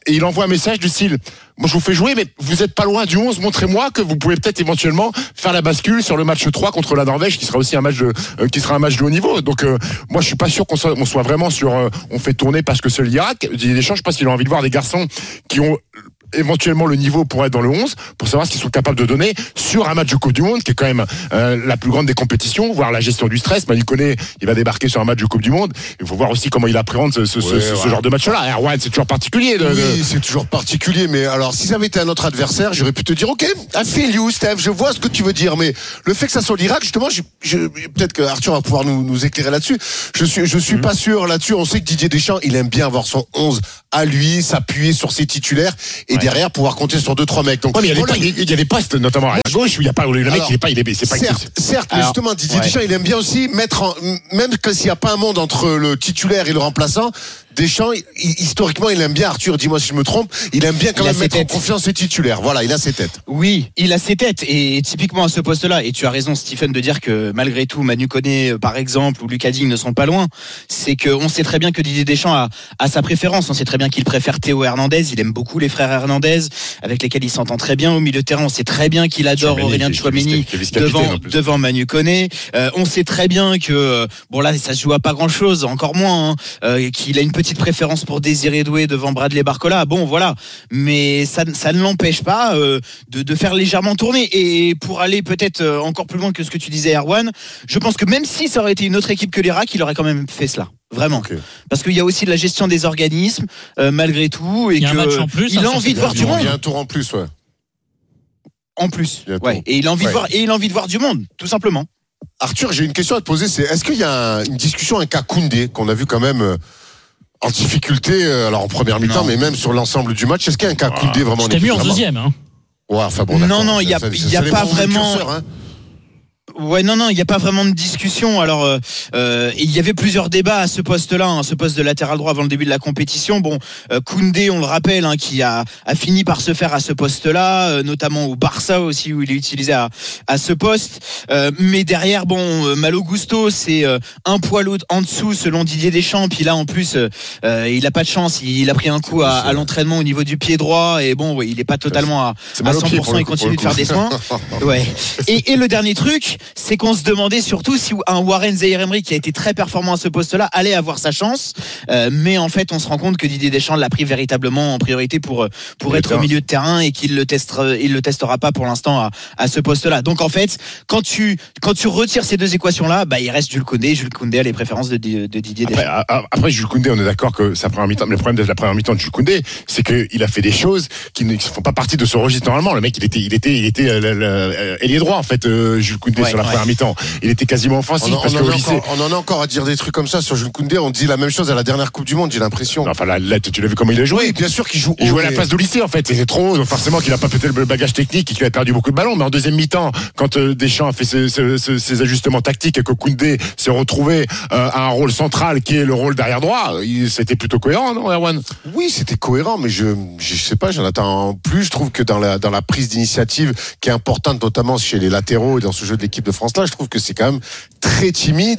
et il envoie un message du style, moi je vous fais jouer, mais vous êtes pas loin du 11, montrez-moi que vous pouvez peut-être éventuellement faire la bascule sur le match 3 contre la Norvège, qui sera aussi un match de haut niveau. Donc moi je suis pas sûr qu'on soit vraiment sur on fait tourner parce que c'est l'Irak. Didier Deschamps, je pense qu'il a envie de voir des garçons qui ont éventuellement le niveau pour être dans le 11, pour savoir ce qu'ils sont capables de donner sur un match de Coupe du Monde qui est quand même la plus grande des compétitions, voir la gestion du stress. Manu Koné, il va débarquer sur un match de Coupe du Monde, il faut voir aussi comment il appréhende ce genre de match-là. Erwan, c'est toujours particulier. Oui, c'est toujours particulier, mais alors si ça avait été un autre adversaire, j'aurais pu te dire ok, I feel you, Steph, je vois ce que tu veux dire, mais le fait que ça soit l'Irak, justement, peut-être que Arthur va pouvoir nous éclairer là-dessus. Je suis pas sûr là-dessus. On sait que Didier Deschamps, il aime bien avoir son 11 à lui, s'appuyer sur ses titulaires et derrière pouvoir compter sur 2-3 mecs. Donc mais il y a des postes, notamment à gauche où il y a pas, le mec il est pas, c'est pas certes, mais justement Didier Deschamps, il aime bien aussi mettre même s'il n'y a pas un monde entre le titulaire et le remplaçant. Deschamps, historiquement, il aime bien, Arthur, dis-moi si je me trompe, il aime bien quand même mettre en confiance ses titulaires. Voilà, il a ses têtes. Oui, il a ses têtes. Et typiquement à ce poste-là, et tu as raison, Stephen, de dire que malgré tout, Manu Koné, par exemple, ou Lucas Digne ne sont pas loin. C'est qu'on sait très bien que Didier Deschamps a sa préférence. On sait très bien qu'il préfère Théo Hernandez. Il aime beaucoup les frères Hernandez, avec lesquels il s'entend très bien au milieu de terrain. On sait très bien qu'il adore Aurélien Tchouaméni devant Manu Koné. On sait très bien que, bon là, ça se joue à pas grand-chose, encore moins, qu'il a une petite préférence pour Désiré Doué devant Bradley Barcola. Bon, voilà. Mais ça ne l'empêche pas de faire légèrement tourner. Et pour aller peut-être encore plus loin que ce que tu disais, Erwan, je pense que même si ça aurait été une autre équipe que l'Irak, il aurait quand même fait cela. Vraiment. Okay. Parce qu'il y a aussi de la gestion des organismes, malgré tout. Et il y a un match en plus. Il a envie de voir du monde. Il y a un tour en plus, ouais. En plus. Ouais. Et il a envie de voir, de voir du monde, tout simplement. Arthur, j'ai une question à te poser. Est-ce qu'il y a une discussion avec Koundé qu'on a vu quand même en difficulté, alors en première mi-temps, mais même sur l'ensemble du match? Est-ce qu'il y a un cas Koundé vraiment? C'était mis en deuxième. Hein. Ouais, enfin bon, non, il y a pas vraiment. Ouais, non, il n'y a pas vraiment de discussion. Alors, il y avait plusieurs débats à ce poste-là, ce poste de latéral droit avant le début de la compétition. Bon, Koundé, on le rappelle, qui a fini par se faire à ce poste-là, notamment au Barça aussi, où il est utilisé à ce poste. Mais derrière, bon, Malo Gusto, c'est un poil en dessous selon Didier Deschamps. Puis là, en plus, il a pas de chance. Il a pris un coup à l'entraînement au niveau du pied droit. Et bon, il est pas totalement à 100%. Il continue de faire des soins. Ouais. Et le dernier truc, c'est qu'on se demandait surtout si un Warren Zaïre-Emery qui a été très performant à ce poste-là allait avoir sa chance, mais en fait on se rend compte que Didier Deschamps l'a pris véritablement en priorité pour être au milieu de terrain et qu'il le testera pas pour l'instant à ce poste-là. Donc en fait quand tu retires ces deux équations-là, il reste Jules Koundé a les préférences de Didier Deschamps. Après Jules Koundé, on est d'accord que sa première mi-temps, le problème de la première mi-temps de Jules Koundé, c'est qu'il a fait des choses qui ne font pas partie de ce registre normalement. Le mec il était ailier droit en fait, Jules Koundé. Ouais. Sur la première mi-temps, il était quasiment offensif. On en a encore à dire des trucs comme ça sur Jules Koundé. On dit la même chose à la dernière Coupe du Monde, j'ai l'impression. Enfin, là, tu l'as vu comment il a joué. Oui, bien sûr qu'il joue. Il jouait à la place d'Olysée en fait. C'était trop haut, donc forcément qu'il a pas pété le bagage technique et qu'il a perdu beaucoup de ballons. Mais en deuxième mi-temps, quand Deschamps a fait ses ajustements tactiques et que Koundé s'est retrouvé à un rôle central qui est le rôle d'arrière droit, c'était plutôt cohérent, non, Erwan? Oui, c'était cohérent, mais je sais pas, j'en attends plus. Je trouve que dans la prise d'initiative qui est importante, notamment chez les latéraux et dans ce jeu de l'équipe de France là, je trouve que c'est quand même très timide.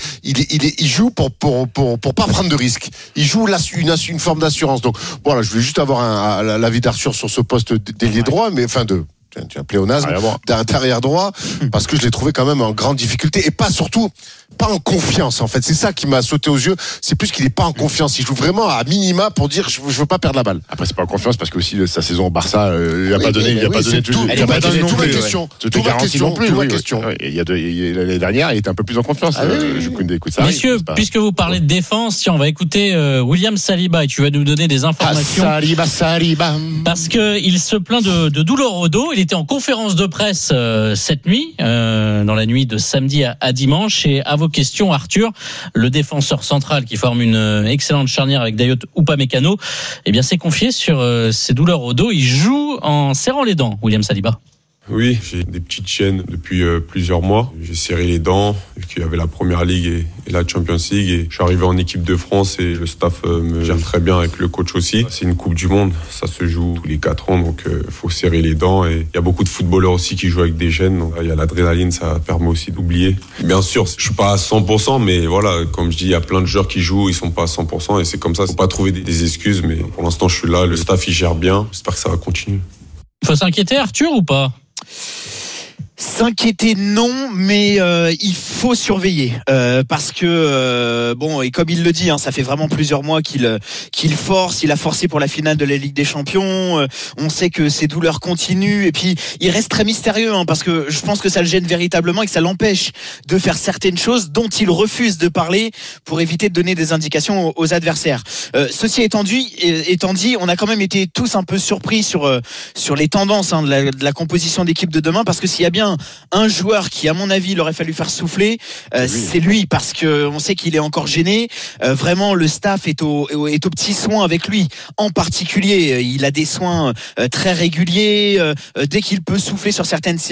Il joue pour pas prendre de risques. Il joue une forme d'assurance. Donc voilà, je voulais juste avoir l'avis d'Arthur sur ce poste d'ailier droit, mais enfin tu as un pléonasme d'arrière droit, parce que je l'ai trouvé quand même en grande difficulté et pas en confiance en fait. C'est ça qui m'a sauté aux yeux. C'est plus qu'il est pas en confiance. Il joue vraiment à minima pour dire je veux pas perdre la balle. Après c'est pas en confiance parce que aussi sa saison au Barça, il a pas donné toutes les questions. Toutes les garanties non plus. L'année dernière, il était un peu plus en confiance. Messieurs, puisque vous parlez de défense, tiens, on va écouter William Saliba et tu vas nous donner des informations. Saliba. Parce que il se plaint de douleurs au dos. Il était en conférence de presse cette nuit, dans la nuit de samedi à dimanche. Et à vos questions, Arthur, le défenseur central qui forme une excellente charnière avec Dayot Upamecano, s'est confié sur ses douleurs au dos. Il joue en serrant les dents, William Saliba. Oui, j'ai des petites chaînes depuis plusieurs mois. J'ai serré les dents, qu'il y avait la Première Ligue et la Champions League. Et je suis arrivé en équipe de France et le staff me gère très bien avec le coach aussi. C'est une Coupe du Monde, ça se joue tous les 4 ans, donc faut serrer les dents. Et il y a beaucoup de footballeurs aussi qui jouent avec des jeunes, donc il y a l'adrénaline, ça permet aussi d'oublier. Bien sûr, je suis pas à 100%, mais voilà, comme je dis, il y a plein de joueurs qui jouent, ils sont pas à 100% et c'est comme ça. Faut pas trouver des excuses, mais pour l'instant, je suis là, le staff il gère bien. J'espère que ça va continuer. Il faut s'inquiéter, Arthur, ou pas ? S'inquiéter non, mais il faut surveiller parce que bon, et comme il le dit, ça fait vraiment plusieurs mois qu'il force. Il a forcé pour la finale de la Ligue des Champions. On sait que ses douleurs continuent et puis il reste très mystérieux parce que je pense que ça le gêne véritablement et que ça l'empêche de faire certaines choses dont il refuse de parler pour éviter de donner des indications aux adversaires. Ceci étant dit, on a quand même été tous un peu surpris sur les tendances de la composition d'équipe de demain, parce que s'il y a bien un joueur qui, à mon avis, il aurait fallu faire souffler, c'est lui, parce que on sait qu'il est encore gêné. Vraiment, le staff est au petit soin avec lui. En particulier, il a des soins très réguliers. Dès qu'il peut souffler sur certaines